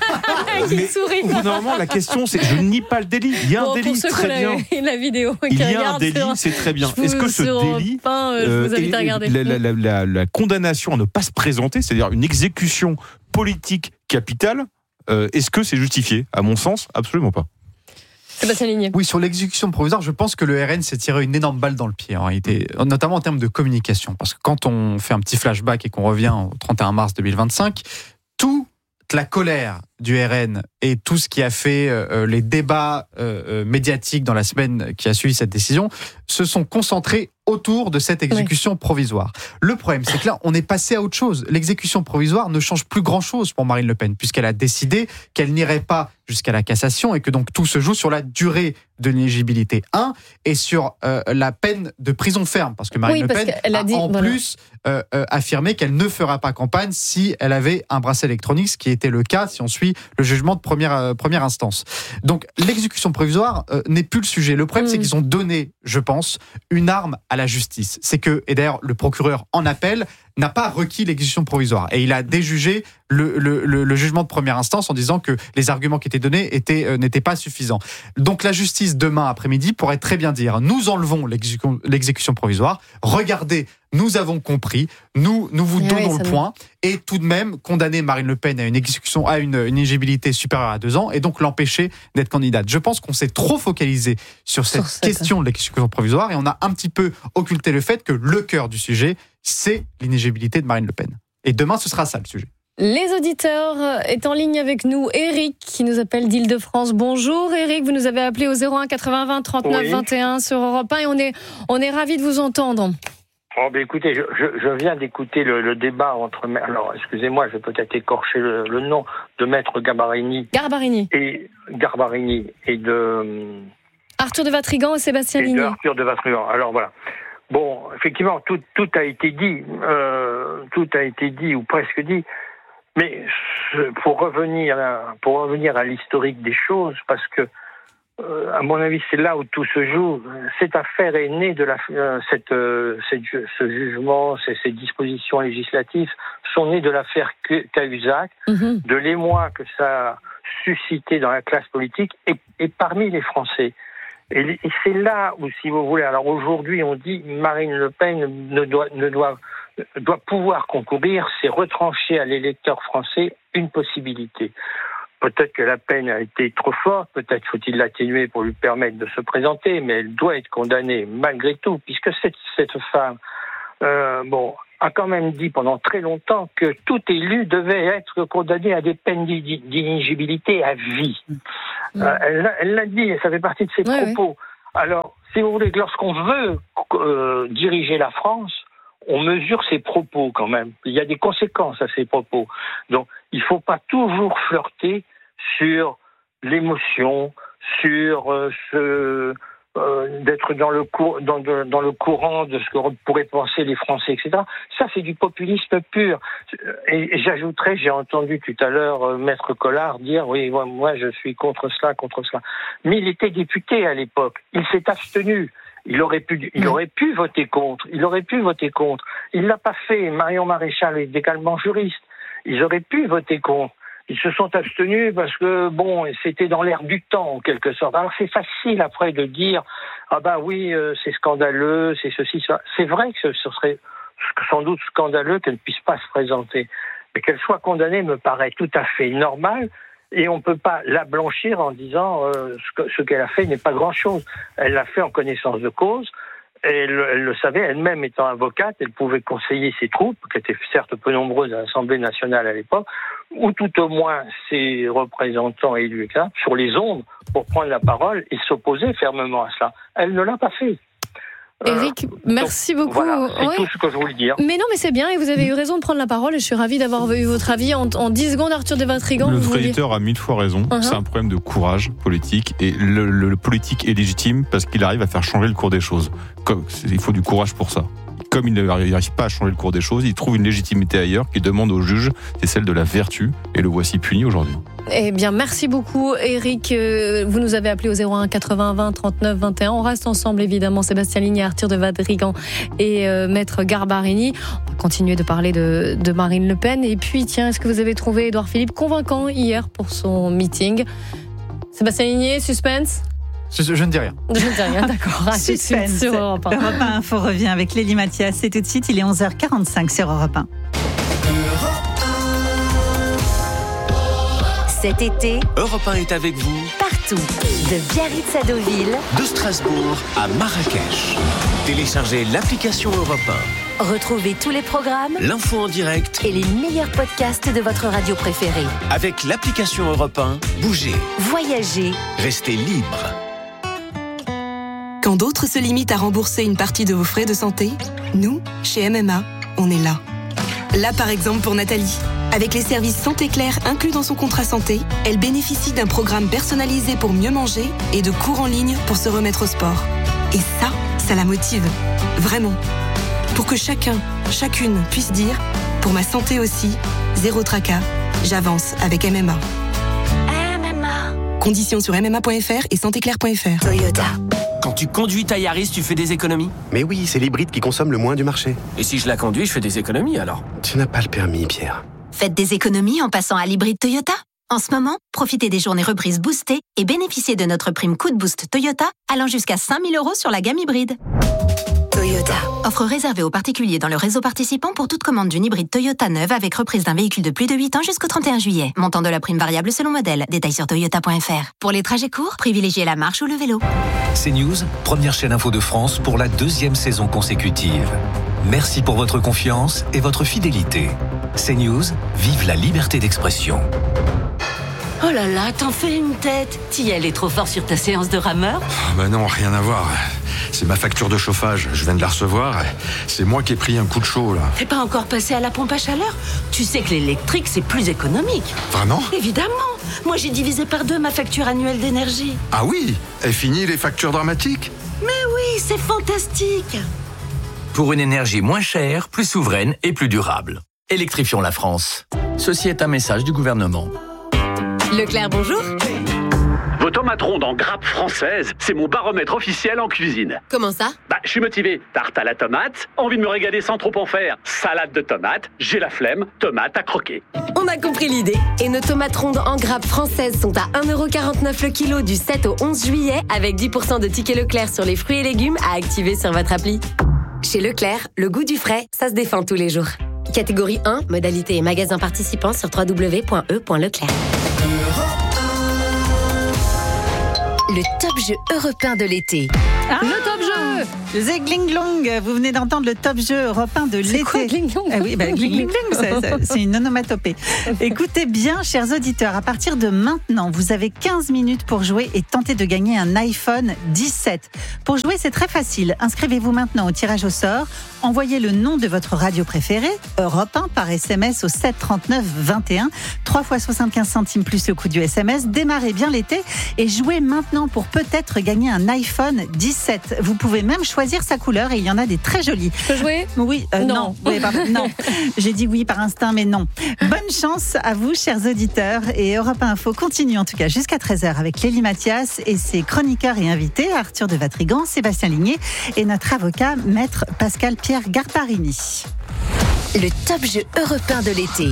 qui mais, sourit. Normalement, la question, c'est je ne nie pas le délit. Il y a bon, un délit, très bien. La vidéo Il y a un délit, sur... c'est très bien. Est-ce que ce délit, pain, euh, je vous invite à regarder. La, la, la, la, la condamnation à ne pas se présenter, c'est-à-dire une exécution politique capitale, euh, est-ce que c'est justifié ? À mon sens, absolument pas. Sébastien Ligné. Oui, sur l'exécution provisoire, je pense que le R N s'est tiré une énorme balle dans le pied, en réalité, notamment en termes de communication. Parce que quand on fait un petit flashback et qu'on revient au trente et un mars deux mille vingt-cinq, toute la colère du R N et tout ce qui a fait euh, les débats euh, médiatiques dans la semaine qui a suivi cette décision se sont concentrés autour de cette exécution oui. provisoire. Le problème, c'est que là, on est passé à autre chose. L'exécution provisoire ne change plus grand-chose pour Marine Le Pen, puisqu'elle a décidé qu'elle n'irait pas jusqu'à la cassation et que donc tout se joue sur la durée de l'éligibilité un et sur euh, la peine de prison ferme, parce que Marine oui, Le Pen a, a dit, en voilà. plus euh, euh, affirmé qu'elle ne fera pas campagne si elle avait un bracelet électronique, ce qui était le cas si on suit le jugement de première, euh, première instance. Donc l'exécution provisoire euh, n'est plus le sujet. Le problème, mmh. c'est qu'ils ont donné, je pense, une arme à la justice. C'est que, et d'ailleurs le procureur en appel n'a pas requis l'exécution provisoire et il a déjugé le, le, le, le jugement de première instance en disant que les arguments qui étaient donnés étaient, euh, n'étaient pas suffisants. Donc la justice demain après-midi pourrait très bien dire nous enlevons l'exécution, l'exécution provisoire, regardez, nous avons compris, nous, nous vous donnons oui, le point et tout de même condamner Marine Le Pen à une exécution, à une, une éligibilité supérieure à deux ans et donc l'empêcher d'être candidate. Je pense qu'on s'est trop focalisé sur cette sur question de l'exécution provisoire et on a un petit peu occulté le fait que le cœur du sujet, c'est l'inéligibilité de Marine Le Pen. Et demain, ce sera ça le sujet. Les auditeurs est en ligne avec nous. Eric, qui nous appelle d'Île-de-France. Bonjour Eric, vous nous avez appelé au zéro un quatre-vingts vingt trente-neuf oui. vingt et un sur Europe un et on est, on est ravis de vous entendre. Oh, ben écoutez, je, je, je viens d'écouter le, le débat entre... Alors, excusez-moi, je vais peut-être écorcher le, le nom de Maître Garbarini. Garbarini. Et, Garbarini et de... Arthur de Vatrigan et Sébastien Ligné. Et de Arthur de Vatrigan. Alors, voilà. Bon, effectivement, tout, tout a été dit, euh, tout a été dit, ou presque dit, mais pour revenir à, pour revenir à l'historique des choses, parce que, euh, à mon avis, c'est là où tout se joue. Cette affaire est née de la, euh, cette, euh, cette, ce jugement, ces, ces dispositions législatives sont nées de l'affaire Cahuzac, mm-hmm. de l'émoi que ça a suscité dans la classe politique et, et parmi les Français. Et, et c'est là où, si vous voulez, alors aujourd'hui on dit Marine Le Pen ne doit, ne doit, doit pouvoir concourir, c'est retrancher à l'électeur français une possibilité. Peut-être que la peine a été trop forte, peut-être faut-il l'atténuer pour lui permettre de se présenter, mais elle doit être condamnée malgré tout, puisque cette, cette femme euh, bon, a quand même dit pendant très longtemps que tout élu devait être condamné à des peines d'inéligibilité à vie. Mmh. Euh, elle, elle l'a dit, ça fait partie de ses ouais, propos. Oui. Alors, si vous voulez, lorsqu'on veut euh, diriger la France, on mesure ses propos quand même. Il y a des conséquences à ses propos. Donc, il ne faut pas toujours flirter sur l'émotion, sur euh, ce, euh, d'être dans le, cour, dans, de, dans le courant de ce que pourraient penser les Français, et cetera. Ça, c'est du populisme pur. Et, et j'ajouterais, j'ai entendu tout à l'heure euh, Maître Collard dire « Oui, moi, moi, je suis contre cela, contre cela ». Mais il était député à l'époque. Il s'est abstenu. Il aurait pu, il aurait pu voter contre. Il aurait pu voter contre. Il l'a pas fait. Marion Maréchal est également juriste. Ils auraient pu voter contre. Ils se sont abstenus parce que, bon, c'était dans l'air du temps, en quelque sorte. Alors, c'est facile, après, de dire, ah ben oui, euh, c'est scandaleux, c'est ceci, ça. C'est vrai que ce serait sans doute scandaleux qu'elle ne puisse pas se présenter. Mais qu'elle soit condamnée me paraît tout à fait normal. Et on ne peut pas la blanchir en disant euh, ce, que, ce qu'elle a fait n'est pas grand-chose. Elle l'a fait en connaissance de cause. Elle, elle le savait, elle-même étant avocate, elle pouvait conseiller ses troupes, qui étaient certes peu nombreuses à l'Assemblée nationale à l'époque, ou tout au moins ses représentants élus sur les ondes pour prendre la parole et s'opposer fermement à cela. Elle ne l'a pas fait. Éric, merci beaucoup. Voilà, c'est ouais. tout ce que je voulais dire. Mais non, mais c'est bien, et vous avez eu raison de prendre la parole, et je suis ravie d'avoir eu votre avis en, en dix secondes. Arthur de Vatrigan. Le créditeur a mille fois raison, uh-huh. C'est un problème de courage politique, et le, le, le politique est légitime parce qu'il arrive à faire changer le cours des choses. Comme, il faut du courage pour ça. Comme il n'arrive pas à changer le cours des choses, il trouve une légitimité ailleurs qui demande au juge, c'est celle de la vertu, et le voici puni aujourd'hui. Eh bien, merci beaucoup, Éric. Vous nous avez appelé au zéro un quatre-vingts vingt trente-neuf vingt et un. On reste ensemble, évidemment. Sébastien Ligne, Arthur de Vatrigan et euh, Maître Garbarini. On va continuer de parler de, de Marine Le Pen. Et puis, tiens, est-ce que vous avez trouvé Édouard Philippe convaincant hier pour son meeting? Sébastien Ligne, suspense? Je, je ne dis rien. Je ne dis rien, d'accord. À tout de suite sur Europe un. Europe un Info revient avec Lélie Mathias. C'est tout de suite, il est onze heures quarante-cinq sur Europe un. Cet été, Europe un est avec vous partout, de Biarritz à Deauville, de Strasbourg à Marrakech. Téléchargez l'application Europe un. Retrouvez tous les programmes, l'info en direct et les meilleurs podcasts de votre radio préférée. Avec l'application Europe un, bougez, voyagez, restez libre. Quand d'autres se limitent à rembourser une partie de vos frais de santé, nous, chez M M A, on est là. Là, par exemple, pour Nathalie. Avec les services Santé Claire inclus dans son contrat santé, elle bénéficie d'un programme personnalisé pour mieux manger et de cours en ligne pour se remettre au sport. Et ça, ça la motive. Vraiment. Pour que chacun, chacune puisse dire « Pour ma santé aussi, zéro tracas, j'avance avec M M A ». M M A. Conditions sur m m a point f r et santé claire point f r. Toyota. Quand tu conduis ta Yaris, tu fais des économies? Mais oui, c'est l'hybride qui consomme le moins du marché. Et si je la conduis, je fais des économies alors? Tu n'as pas le permis, Pierre. Faites des économies en passant à l'hybride Toyota. En ce moment, profitez des journées reprises boostées et bénéficiez de notre prime coup de boost Toyota allant jusqu'à cinq mille euros sur la gamme hybride. Toyota. Offre réservée aux particuliers dans le réseau participant pour toute commande d'une hybride Toyota neuve avec reprise d'un véhicule de plus de huit ans jusqu'au trente et un juillet. Montant de la prime variable selon modèle. Détails sur toyota point f r. Pour les trajets courts, privilégiez la marche ou le vélo. CNews, première chaîne info de France pour la deuxième saison consécutive. Merci pour votre confiance et votre fidélité. CNews, vive la liberté d'expression. Oh là là, t'en fais une tête. T'y allais trop fort sur ta séance de rameur? Ah bah non, rien à voir. C'est ma facture de chauffage, je viens de la recevoir. C'est moi qui ai pris un coup de chaud, là. T'es pas encore passé à la pompe à chaleur? Tu sais que l'électrique, c'est plus économique. Vraiment? Évidemment. Moi, j'ai divisé par deux ma facture annuelle d'énergie. Ah oui? Et fini les factures dramatiques? Mais oui, c'est fantastique. Pour une énergie moins chère, plus souveraine et plus durable. Électrifions la France. Ceci est un message du gouvernement. Leclerc, bonjour. Vos tomates rondes en grappe française, c'est mon baromètre officiel en cuisine. Comment ça? Bah, je suis motivé. Tarte à la tomate, envie de me régaler sans trop en faire. Salade de tomates, j'ai la flemme, tomate à croquer. On a compris l'idée. Et nos tomates rondes en grappe françaises sont à un euro quarante-neuf le kilo du sept au onze juillet avec dix pour cent de tickets Leclerc sur les fruits et légumes à activer sur votre appli. Chez Leclerc, le goût du frais, ça se défend tous les jours. Catégorie un, modalité et magasins participants sur w w w point e point leclerc. Le top jeu européen de l'été. Ah, le top jeu Zeglinglong, vous venez d'entendre le top jeu européen de l'été. C'est quoi Glinglong ah oui, bah, Glinglong, c'est une onomatopée. Écoutez bien, chers auditeurs, à partir de maintenant, vous avez quinze minutes pour jouer et tenter de gagner un iPhone dix-sept. Pour jouer, c'est très facile. Inscrivez-vous maintenant au tirage au sort. Envoyez le nom de votre radio préférée, Europe un, par S M S au sept trente-neuf vingt et un. trois fois soixante-quinze centimes plus le coût du S M S. Démarrez bien l'été et jouez maintenant pour peut-être gagner un iPhone dix-sept. Vous pouvez même choisir sa couleur et il y en a des très jolies. Je peux jouer ? Oui, euh, non. Non, oui, pardon, non. J'ai dit oui par instinct, mais non. Bonne chance à vous, chers auditeurs. Et Europe un Info continue en tout cas jusqu'à treize heures avec Lélie Mathias et ses chroniqueurs et invités, Arthur de Vatrigan, Sébastien Ligné et notre avocat, maître Pascal-Pierre Garparini. Le top jeu européen de l'été.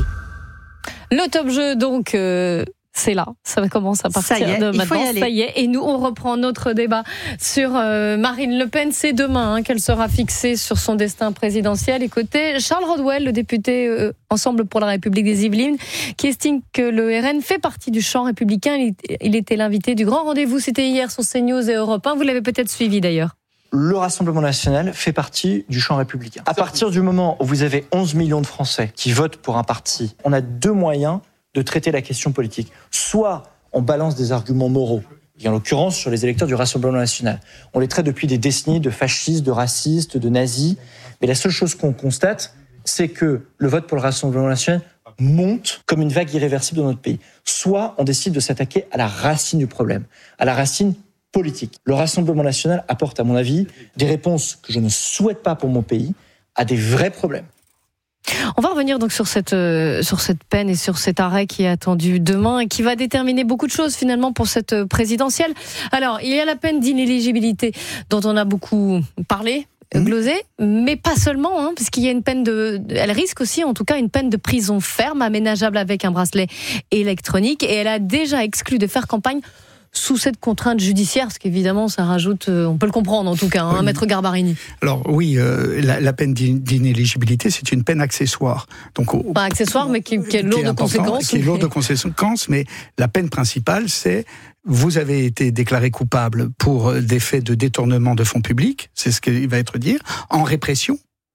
Le top jeu, donc... Euh... C'est là, ça commence à partir ça y est, de il faut maintenant, y aller. Ça y est. Et nous, on reprend notre débat sur euh, Marine Le Pen. C'est demain hein, qu'elle sera fixée sur son destin présidentiel. Écoutez, Charles Rodwell, le député euh, Ensemble pour la République des Yvelines, qui estime que le R N fait partie du champ républicain. Il, il était l'invité du grand rendez-vous, c'était hier sur CNews et Europe un. Vous l'avez peut-être suivi d'ailleurs. Le Rassemblement national fait partie du champ républicain. À partir du moment où vous avez onze millions de Français qui votent pour un parti, on a deux moyens de traiter la question politique. Soit on balance des arguments moraux, et en l'occurrence sur les électeurs du Rassemblement national. On les traite depuis des décennies de fascistes, de racistes, de nazis. Mais la seule chose qu'on constate, c'est que le vote pour le Rassemblement national monte comme une vague irréversible dans notre pays. Soit on décide de s'attaquer à la racine du problème, à la racine politique. Le Rassemblement national apporte, à mon avis, des réponses que je ne souhaite pas pour mon pays, à des vrais problèmes. On va revenir donc sur cette, euh, sur cette peine et sur cet arrêt qui est attendu demain et qui va déterminer beaucoup de choses finalement pour cette présidentielle. Alors, il y a la peine d'inéligibilité dont on a beaucoup parlé, mmh. glosé, mais pas seulement, hein, parce qu'il y a une peine de... Elle risque aussi en tout cas une peine de prison ferme, aménageable avec un bracelet électronique, et elle a déjà exclu de faire campagne sous cette contrainte judiciaire, parce qu'évidemment, ça rajoute, on peut le comprendre en tout cas, hein, oui. Maître Garbarini. Alors oui, euh, la, la peine d'inéligibilité, c'est une peine accessoire. Donc, au, Pas accessoire, mais qui, qui est lourde de conséquences. Qui est lourde de conséquences, mais la peine principale, c'est vous avez été déclaré coupable pour des faits de détournement de fonds publics, c'est ce qu'il va être dit, en répression.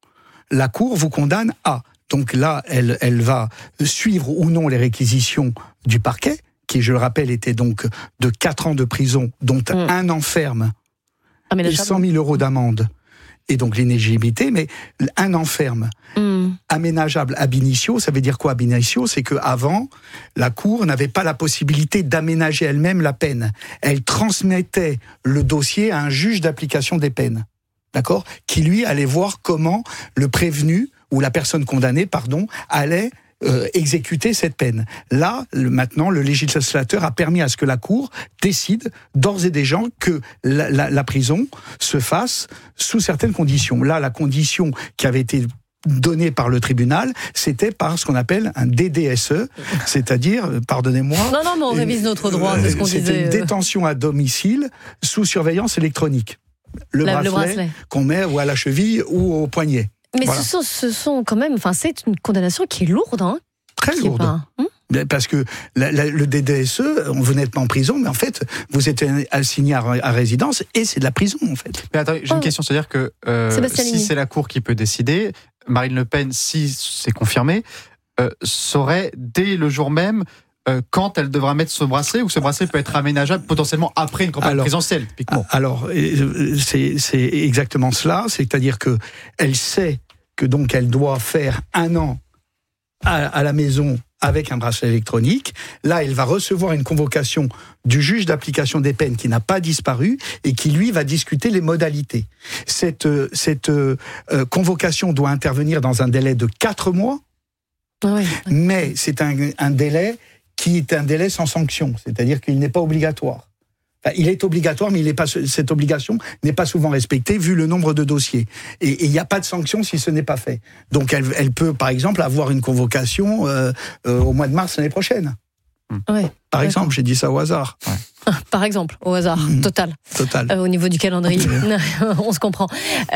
La Cour vous condamne à. Donc là, elle, elle va suivre ou non les réquisitions du parquet, qui, je le rappelle, était donc de quatre ans de prison, dont mmh. un an ferme et cent mille euros d'amende, et donc l'inéligibilité, mais un an ferme. Mmh. Aménageable ab initio, ça veut dire quoi ab initio ? C'est qu'avant, la Cour n'avait pas la possibilité d'aménager elle-même la peine. Elle transmettait le dossier à un juge d'application des peines, d'accord ? Qui, lui, allait voir comment le prévenu, ou la personne condamnée, pardon, allait Euh, exécuter cette peine. Là, le, maintenant, le législateur a permis à ce que la Cour décide d'ores et déjà que la, la, la prison se fasse sous certaines conditions. Là, la condition qui avait été donnée par le tribunal, c'était par ce qu'on appelle un D D S E, c'est-à-dire, pardonnez-moi... Non, non, mais on révise notre droit, c'est ce qu'on disait. C'était une détention à domicile sous surveillance électronique. Le, la, bracelet, le bracelet qu'on met ou à la cheville ou au poignet. Mais voilà. ce, sont, ce sont quand même, enfin, c'est une condamnation qui est lourde, hein. Très qui lourde. Pas, hein Parce que la, la, le D D S E, vous n'êtes pas en prison, mais en fait, vous êtes assigné à, à résidence et c'est de la prison, en fait. Mais attends, j'ai oh. une question, c'est-à-dire que euh, si c'est la Cour qui peut décider, Marine Le Pen, si c'est confirmé, euh, saurait dès le jour même euh, quand elle devra mettre ce bracelet, ou ce bracelet peut être aménageable potentiellement après une campagne alors, présidentielle, typiquement. Alors, c'est, c'est exactement cela, c'est-à-dire que elle sait que donc elle doit faire un an à, à la maison avec un bracelet électronique. Là, elle va recevoir une convocation du juge d'application des peines qui n'a pas disparu et qui, lui, va discuter les modalités. Cette, cette euh, convocation doit intervenir dans un délai de quatre mois, oui, oui. mais c'est un, un délai qui est un délai sans sanction, c'est-à-dire qu'il n'est pas obligatoire. Il est obligatoire, mais il est pas, cette obligation n'est pas souvent respectée vu le nombre de dossiers. Et il n'y a pas de sanction si ce n'est pas fait. Donc elle, elle peut, par exemple, avoir une convocation euh, euh, au mois de mars l'année prochaine. Ouais. Par exemple, j'ai dit ça au hasard. Ouais. Par exemple, au hasard, mmh. total. Total. Euh, au niveau du calendrier, on se comprend.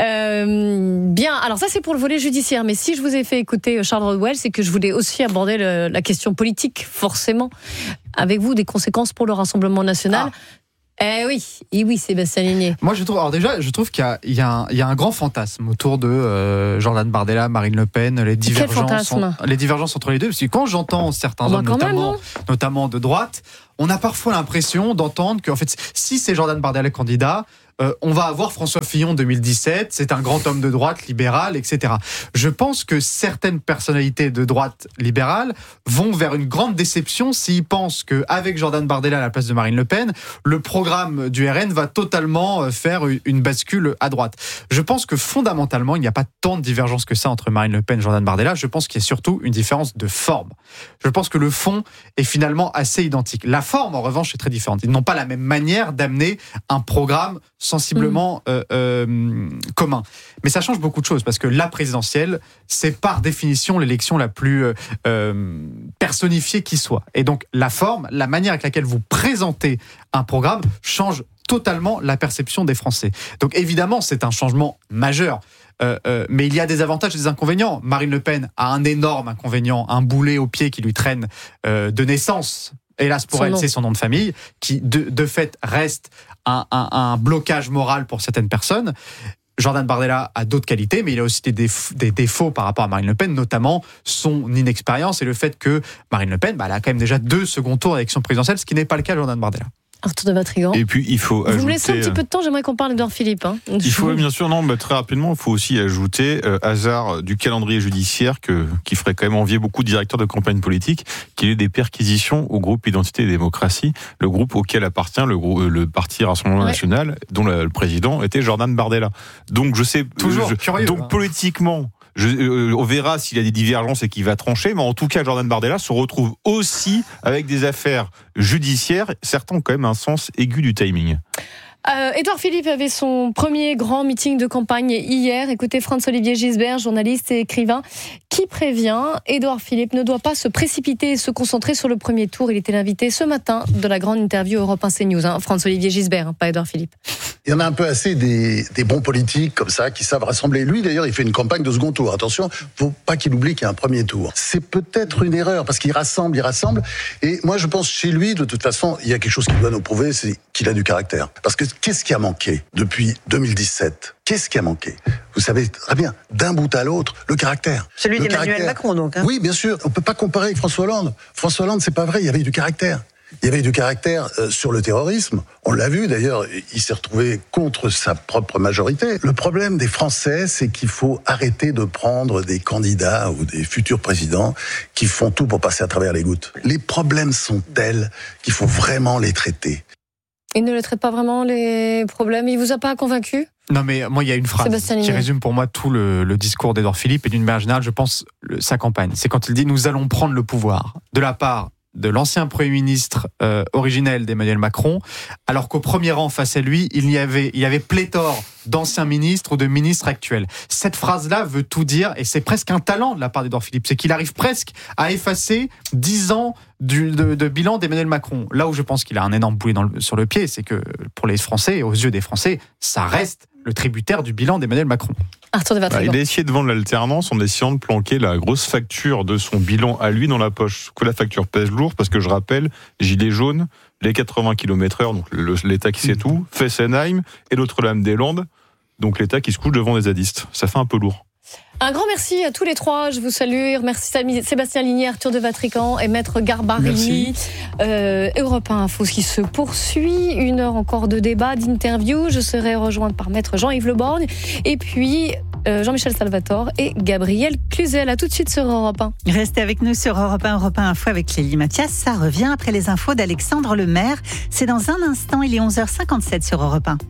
Euh, bien, alors ça c'est pour le volet judiciaire, mais si je vous ai fait écouter Charles Rodwell, c'est que je voulais aussi aborder le, la question politique, forcément, avec vous, des conséquences pour le Rassemblement national. Ah. Eh oui, et oui, Sébastien Ligné. Moi, je trouve, alors déjà, je trouve qu'il y a, il y a, un, il y a un grand fantasme autour de euh, Jordan Bardella, Marine Le Pen, les divergences, en, les divergences entre les deux. Parce que quand j'entends certains oh, hommes, bah notamment, même, notamment de droite, on a parfois l'impression d'entendre qu'en fait, si c'est Jordan Bardella candidat, euh, on va avoir François Fillon en deux mille dix-sept, c'est un grand homme de droite, libéral, et cetera. Je pense que certaines personnalités de droite libérale vont vers une grande déception s'ils pensent qu'avec Jordan Bardella à la place de Marine Le Pen, le programme du R N va totalement faire une bascule à droite. Je pense que fondamentalement, il n'y a pas tant de divergence que ça entre Marine Le Pen et Jordan Bardella. Je pense qu'il y a surtout une différence de forme. Je pense que le fond est finalement assez identique. La forme, en revanche, est très différente. Ils n'ont pas la même manière d'amener un programme sensiblement mmh. euh, euh, commun. Mais ça change beaucoup de choses, parce que la présidentielle, c'est par définition l'élection la plus euh, euh, personnifiée qui soit. Et donc, la forme, la manière avec laquelle vous présentez un programme change totalement la perception des Français. Donc, évidemment, c'est un changement majeur. Euh, euh, mais il y a des avantages et des inconvénients. Marine Le Pen a un énorme inconvénient, un boulet au pied qui lui traîne euh, de naissance. Hélas pour son elle, nom. C'est son nom de famille, qui de, de fait reste un, un, un blocage moral pour certaines personnes. Jordan Bardella a d'autres qualités, mais il a aussi des, déf- des défauts par rapport à Marine Le Pen, notamment son inexpérience et le fait que Marine Le Pen, bah, elle a quand même déjà deux second tours d'élection présidentielle, ce qui n'est pas le cas de Jordan Bardella. Arthur de Vatrigan. Et puis il faut Vous ajouter, me laissez un petit peu de temps, j'aimerais qu'on parle d'Edouard Philippe. Hein. Il faut bien sûr, non, mais très rapidement, il faut aussi ajouter, euh, hasard du calendrier judiciaire, que, qui ferait quand même envier beaucoup de directeurs de campagne politique, qu'il y ait des perquisitions au groupe Identité et Démocratie, le groupe auquel appartient le, groupe, le parti Rassemblement ouais. National, dont la, le président était Jordan Bardella. Donc je sais, toujours je, curieux. Donc hein. politiquement. Je, euh, on verra s'il y a des divergences et qu'il va trancher, mais en tout cas, Jordan Bardella se retrouve aussi avec des affaires judiciaires. Certains ont quand même un sens aigu du timing. Euh, Édouard Philippe avait son premier grand meeting de campagne hier. Écoutez François-Olivier Gisbert, journaliste et écrivain, qui prévient Édouard Philippe ne doit pas se précipiter et se concentrer sur le premier tour. Il était l'invité ce matin de la grande interview Europe un CNews. Hein. François-Olivier Gisbert, hein, pas Édouard Philippe. Il y en a un peu assez des, des bons politiques comme ça qui savent rassembler. Lui d'ailleurs il fait une campagne de second tour. Attention, faut pas qu'il oublie qu'il y a un premier tour. C'est peut-être une erreur parce qu'il rassemble, il rassemble. Et moi je pense chez lui de toute façon il y a quelque chose qui doit nous prouver, c'est qu'il a du caractère. Parce que qu'est-ce qui a manqué depuis deux mille dix-sept ? Qu'est-ce qui a manqué ? Vous savez très bien, d'un bout à l'autre, le caractère. Celui le d'Emmanuel caractère. Macron donc. Hein. Oui bien sûr, on peut pas comparer avec François Hollande. François Hollande c'est pas vrai, il y avait du caractère. Il y avait du caractère euh, sur le terrorisme. On l'a vu d'ailleurs, il s'est retrouvé contre sa propre majorité. Le problème des Français, c'est qu'il faut arrêter de prendre des candidats ou des futurs présidents qui font tout pour passer à travers les gouttes. Les problèmes sont tels qu'il faut vraiment les traiter. Il ne le traite pas vraiment, les problèmes. Il vous a pas convaincu ? Non, mais moi, il y a une phrase qui résume pour moi tout le, le discours d'Édouard Philippe et d'une manière générale, je pense, le, sa campagne. C'est quand il dit « Nous allons prendre le pouvoir » de la part de l'ancien Premier ministre euh, originel d'Emmanuel Macron, alors qu'au premier rang face à lui, il y avait, il y avait pléthore d'anciens ministres ou de ministres actuels. Cette phrase-là veut tout dire, et c'est presque un talent de la part d'Édouard Philippe, c'est qu'il arrive presque à effacer dix ans du, de, de bilan d'Emmanuel Macron. Là où je pense qu'il a un énorme boulet dans le, sur le pied, c'est que pour les Français, et aux yeux des Français, ça reste le tributaire du bilan d'Emmanuel Macron. Arthur de Vatrigan. Il a essayé de vendre l'alternance en essayant de planquer la grosse facture de son bilan à lui dans la poche. Que la facture pèse lourd parce que je rappelle, Gilets jaunes, les quatre-vingts kilomètres heure, donc le, l'État qui sait tout, Fessenheim et Notre-Dame-des-Landes, donc l'État qui se couche devant des zadistes. Ça fait un peu lourd. Un grand merci à tous les trois. Je vous salue. Merci Sébastien Ligné, Arthur de Vatrigan et Maître Garbarini. Euh, Europe un Info qui se poursuit. Une heure encore de débat, d'interview. Je serai rejointe par Maître Jean-Yves Le Borgne. Et puis euh, Jean-Michel Salvatore et Gabriel Cluzel. À tout de suite sur Europe un. Restez avec nous sur Europe un, Europe un Info avec Lélie Mathias. Ça revient après les infos d'Alexandre Lemaire. C'est dans un instant. Il est onze heures cinquante-sept sur Europe un.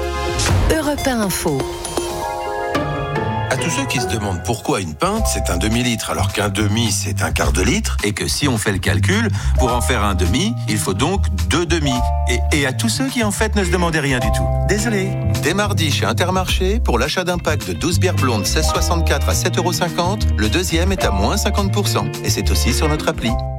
Europe un Info. À tous ceux qui se demandent pourquoi une pinte c'est un demi-litre alors qu'un demi c'est un quart de litre et que si on fait le calcul, pour en faire un demi, il faut donc deux demi. Et, et à tous ceux qui en fait ne se demandaient rien du tout. Désolé. Dès mardi chez Intermarché, pour l'achat d'un pack de douze bières blondes seize soixante-quatre à sept euros cinquante, le deuxième est à moins cinquante pour cent. Et c'est aussi sur notre appli.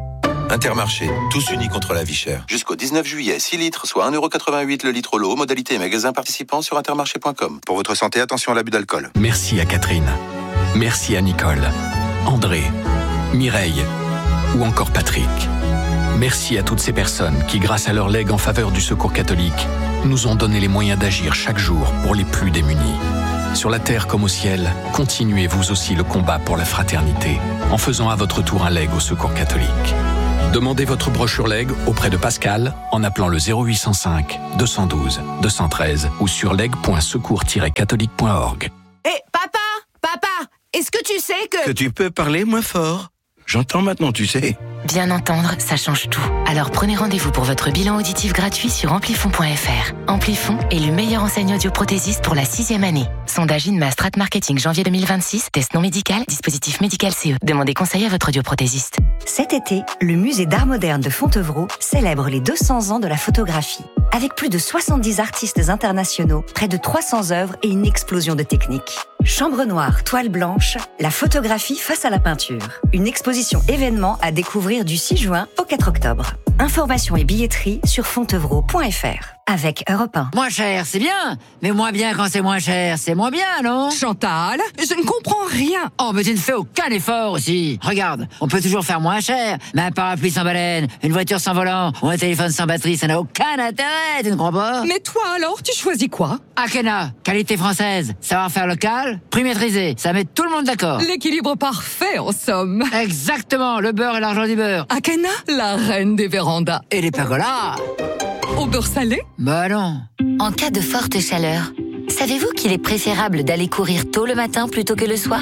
Intermarché, tous unis contre la vie chère. Jusqu'au dix-neuf juillet, six litres, soit un euro quatre-vingt-huit le litre l'eau. Modalité et magasin participants sur intermarché point com. Pour votre santé, attention à l'abus d'alcool. Merci à Catherine. Merci à Nicole, André, Mireille ou encore Patrick. Merci à toutes ces personnes qui, grâce à leur legs en faveur du Secours catholique, nous ont donné les moyens d'agir chaque jour pour les plus démunis. Sur la terre comme au ciel, continuez vous aussi le combat pour la fraternité en faisant à votre tour un leg au Secours catholique. Demandez votre brochure leg auprès de Pascal en appelant le zéro huit cent cinq deux cent douze deux cent treize ou sur leg point secours tiret catholique point org. Hé, hey, papa, papa, est-ce que tu sais que... Que tu peux parler moins fort. J'entends maintenant, tu sais. Bien entendre, ça change tout. Alors prenez rendez-vous pour votre bilan auditif gratuit sur amplifon point f r. Amplifon est le meilleur enseigne audioprothésiste pour la sixième année. Sondage INMA Strat Marketing janvier deux mille vingt-six. Test non médical, dispositif médical C E. Demandez conseil à votre audioprothésiste. Cet été, le musée d'art moderne de Fontevraud célèbre les deux cents ans de la photographie. Avec plus de soixante-dix artistes internationaux, près de trois cents œuvres et une explosion de techniques. Chambre noire, toile blanche, la photographie face à la peinture. Une exposition événement à découvrir du six juin au quatre octobre. Informations et billetterie sur fontevraud point f r. Avec Europe un. Moins cher, c'est bien, mais moins bien quand c'est moins cher, c'est moins bien, non? Chantal, je ne comprends rien. Oh, mais tu ne fais aucun effort aussi. Regarde, on peut toujours faire moins cher, mais un parapluie sans baleine, une voiture sans volant ou un téléphone sans batterie, ça n'a aucun intérêt, tu ne crois pas? Mais toi alors, tu choisis quoi? Akena, qualité française, savoir-faire local, prix maîtrisé, ça met tout le monde d'accord. L'équilibre parfait, en somme. Exactement, le beurre et l'argent du beurre. Akena, la reine des vérandas. Et les pergolas. Au beurre salé? Bah non. En cas de forte chaleur, savez-vous qu'il est préférable d'aller courir tôt le matin plutôt que le soir?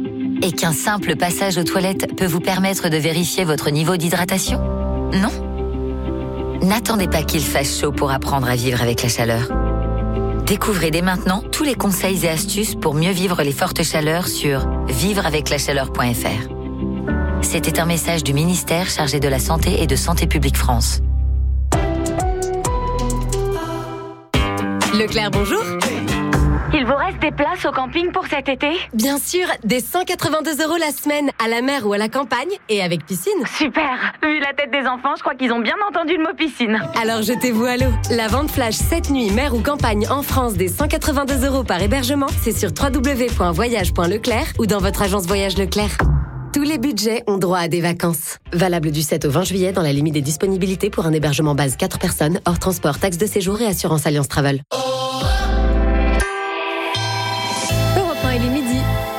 Et qu'un simple passage aux toilettes peut vous permettre de vérifier votre niveau d'hydratation? Non? N'attendez pas qu'il fasse chaud pour apprendre à vivre avec la chaleur. Découvrez dès maintenant tous les conseils et astuces pour mieux vivre les fortes chaleurs sur vivre avec la chaleur point f r. C'était un message du ministère chargé de la Santé et de Santé publique France. Leclerc, bonjour. Il vous reste des places au camping pour cet été? Bien sûr, des cent quatre-vingt-deux euros la semaine, à la mer ou à la campagne, et avec piscine. Super. Vu la tête des enfants, je crois qu'ils ont bien entendu le mot piscine. Alors jetez-vous à l'eau. La vente flash cette nuit, mer ou campagne en France des cent quatre-vingt-deux euros par hébergement, c'est sur w w w point voyage point leclerc ou dans votre agence Voyage Leclerc. Tous les budgets ont droit à des vacances. Valable du sept au vingt juillet dans la limite des disponibilités pour un hébergement base quatre personnes, hors transport, taxe de séjour et assurance Alliance Travel. Europe un, il est midi.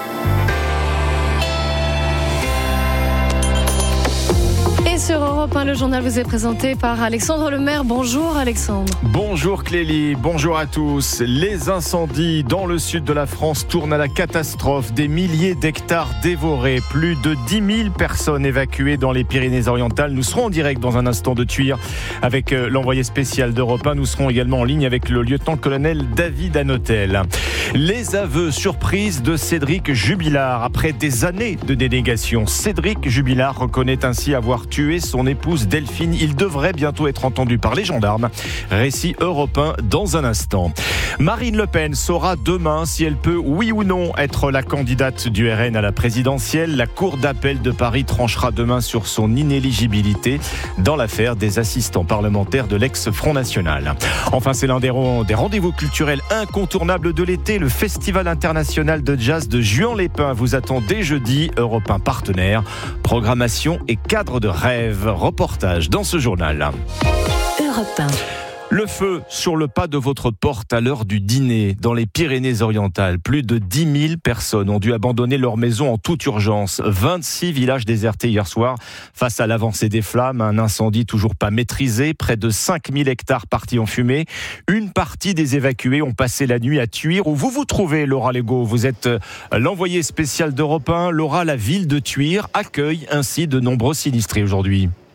Et sur Europe un, le journal vous est présenté par Alexandre Lemaire. Bonjour Alexandre. Bonjour Clélie, bonjour à tous. Les incendies dans le sud de la France tournent à la catastrophe. Des milliers d'hectares dévorés, plus de dix mille personnes évacuées dans les Pyrénées-Orientales. Nous serons en direct dans un instant de Tuire avec l'envoyé spécial d'Europe un. Nous serons également en ligne avec le lieutenant-colonel David Hanotel. Les aveux surprises de Cédric Jubilard. Après des années de dénégation, Cédric Jubilard reconnaît ainsi avoir tué son épouse Delphine. Il devrait bientôt être entendu par les gendarmes. Récit Europe un dans un instant. Marine Le Pen saura demain si elle peut, oui ou non, être la candidate du R N à la présidentielle. La Cour d'appel de Paris tranchera demain sur son inéligibilité dans l'affaire des assistants parlementaires de l'ex-Front National. Enfin, c'est l'un des rendez-vous culturels incontournables de l'été. Le Festival international de jazz de Juan-les-Pins vous attend dès jeudi. Europe un partenaire. Programmation et cadre de rêve. Reportage dans ce journal. Europe un. Le feu sur le pas de votre porte à l'heure du dîner dans les Pyrénées-Orientales. Plus de dix mille personnes ont dû abandonner leur maison en toute urgence. vingt-six villages désertés hier soir face à l'avancée des flammes. Un incendie toujours pas maîtrisé. Près de cinq mille hectares partis en fumée. Une partie des évacués ont passé la nuit à Tuire où vous vous trouvez, Laura Legault. Vous êtes l'envoyée spéciale d'Europe un. Laura, la ville de Tuire accueille ainsi de nombreux sinistrés aujourd'hui.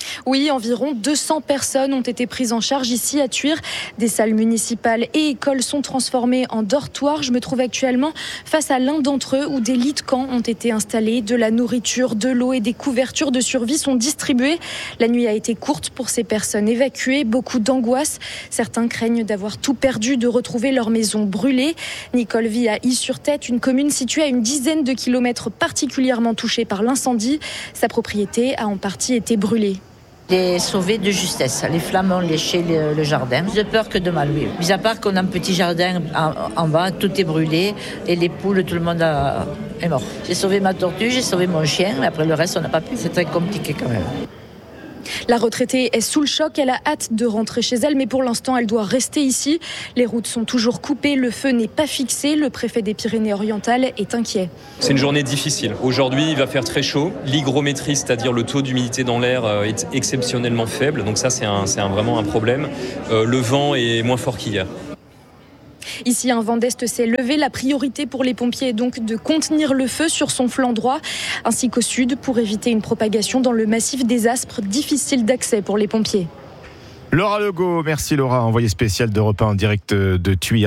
Oui, environ deux cents personnes ont été prises en charge ici à Thuir. Des salles municipales et écoles sont transformées en dortoirs. Je me trouve actuellement face à l'un d'entre eux où des lits de camp ont été installés. De la nourriture, de l'eau et des couvertures de survie sont distribuées. La nuit a été courte pour ces personnes évacuées. Beaucoup d'angoisse. Certains craignent d'avoir tout perdu, de retrouver leur maison brûlée. Nicole vit à Is-sur-Tête, une commune située à une dizaine de kilomètres particulièrement touchée par l'incendie. Sa propriété a en partie été brûlée. Les sauver de justesse. Les flammes ont léché le, le jardin. Plus de peur que de mal, oui. Mis à part qu'on a un petit jardin en, en bas, tout est brûlé. Et les poules, tout le monde a, est mort. J'ai sauvé ma tortue, j'ai sauvé mon chien. Mais après le reste, on n'a pas pu. C'est très compliqué quand même. La retraitée est sous le choc, elle a hâte de rentrer chez elle, mais pour l'instant, elle doit rester ici. Les routes sont toujours coupées, le feu n'est pas fixé. Le préfet des Pyrénées-Orientales est inquiet. C'est une journée difficile. Aujourd'hui, il va faire très chaud. L'hygrométrie, c'est-à-dire le taux d'humidité dans l'air, est exceptionnellement faible. Donc ça, c'est, un, c'est un, vraiment un problème. Euh, le vent est moins fort qu'hier. Ici, un vent d'est s'est levé. La priorité pour les pompiers est donc de contenir le feu sur son flanc droit, ainsi qu'au sud, pour éviter une propagation dans le massif des Aspres, difficile d'accès pour les pompiers. Laura Legault, merci Laura, envoyée spéciale d'Europe un en direct de Thuir.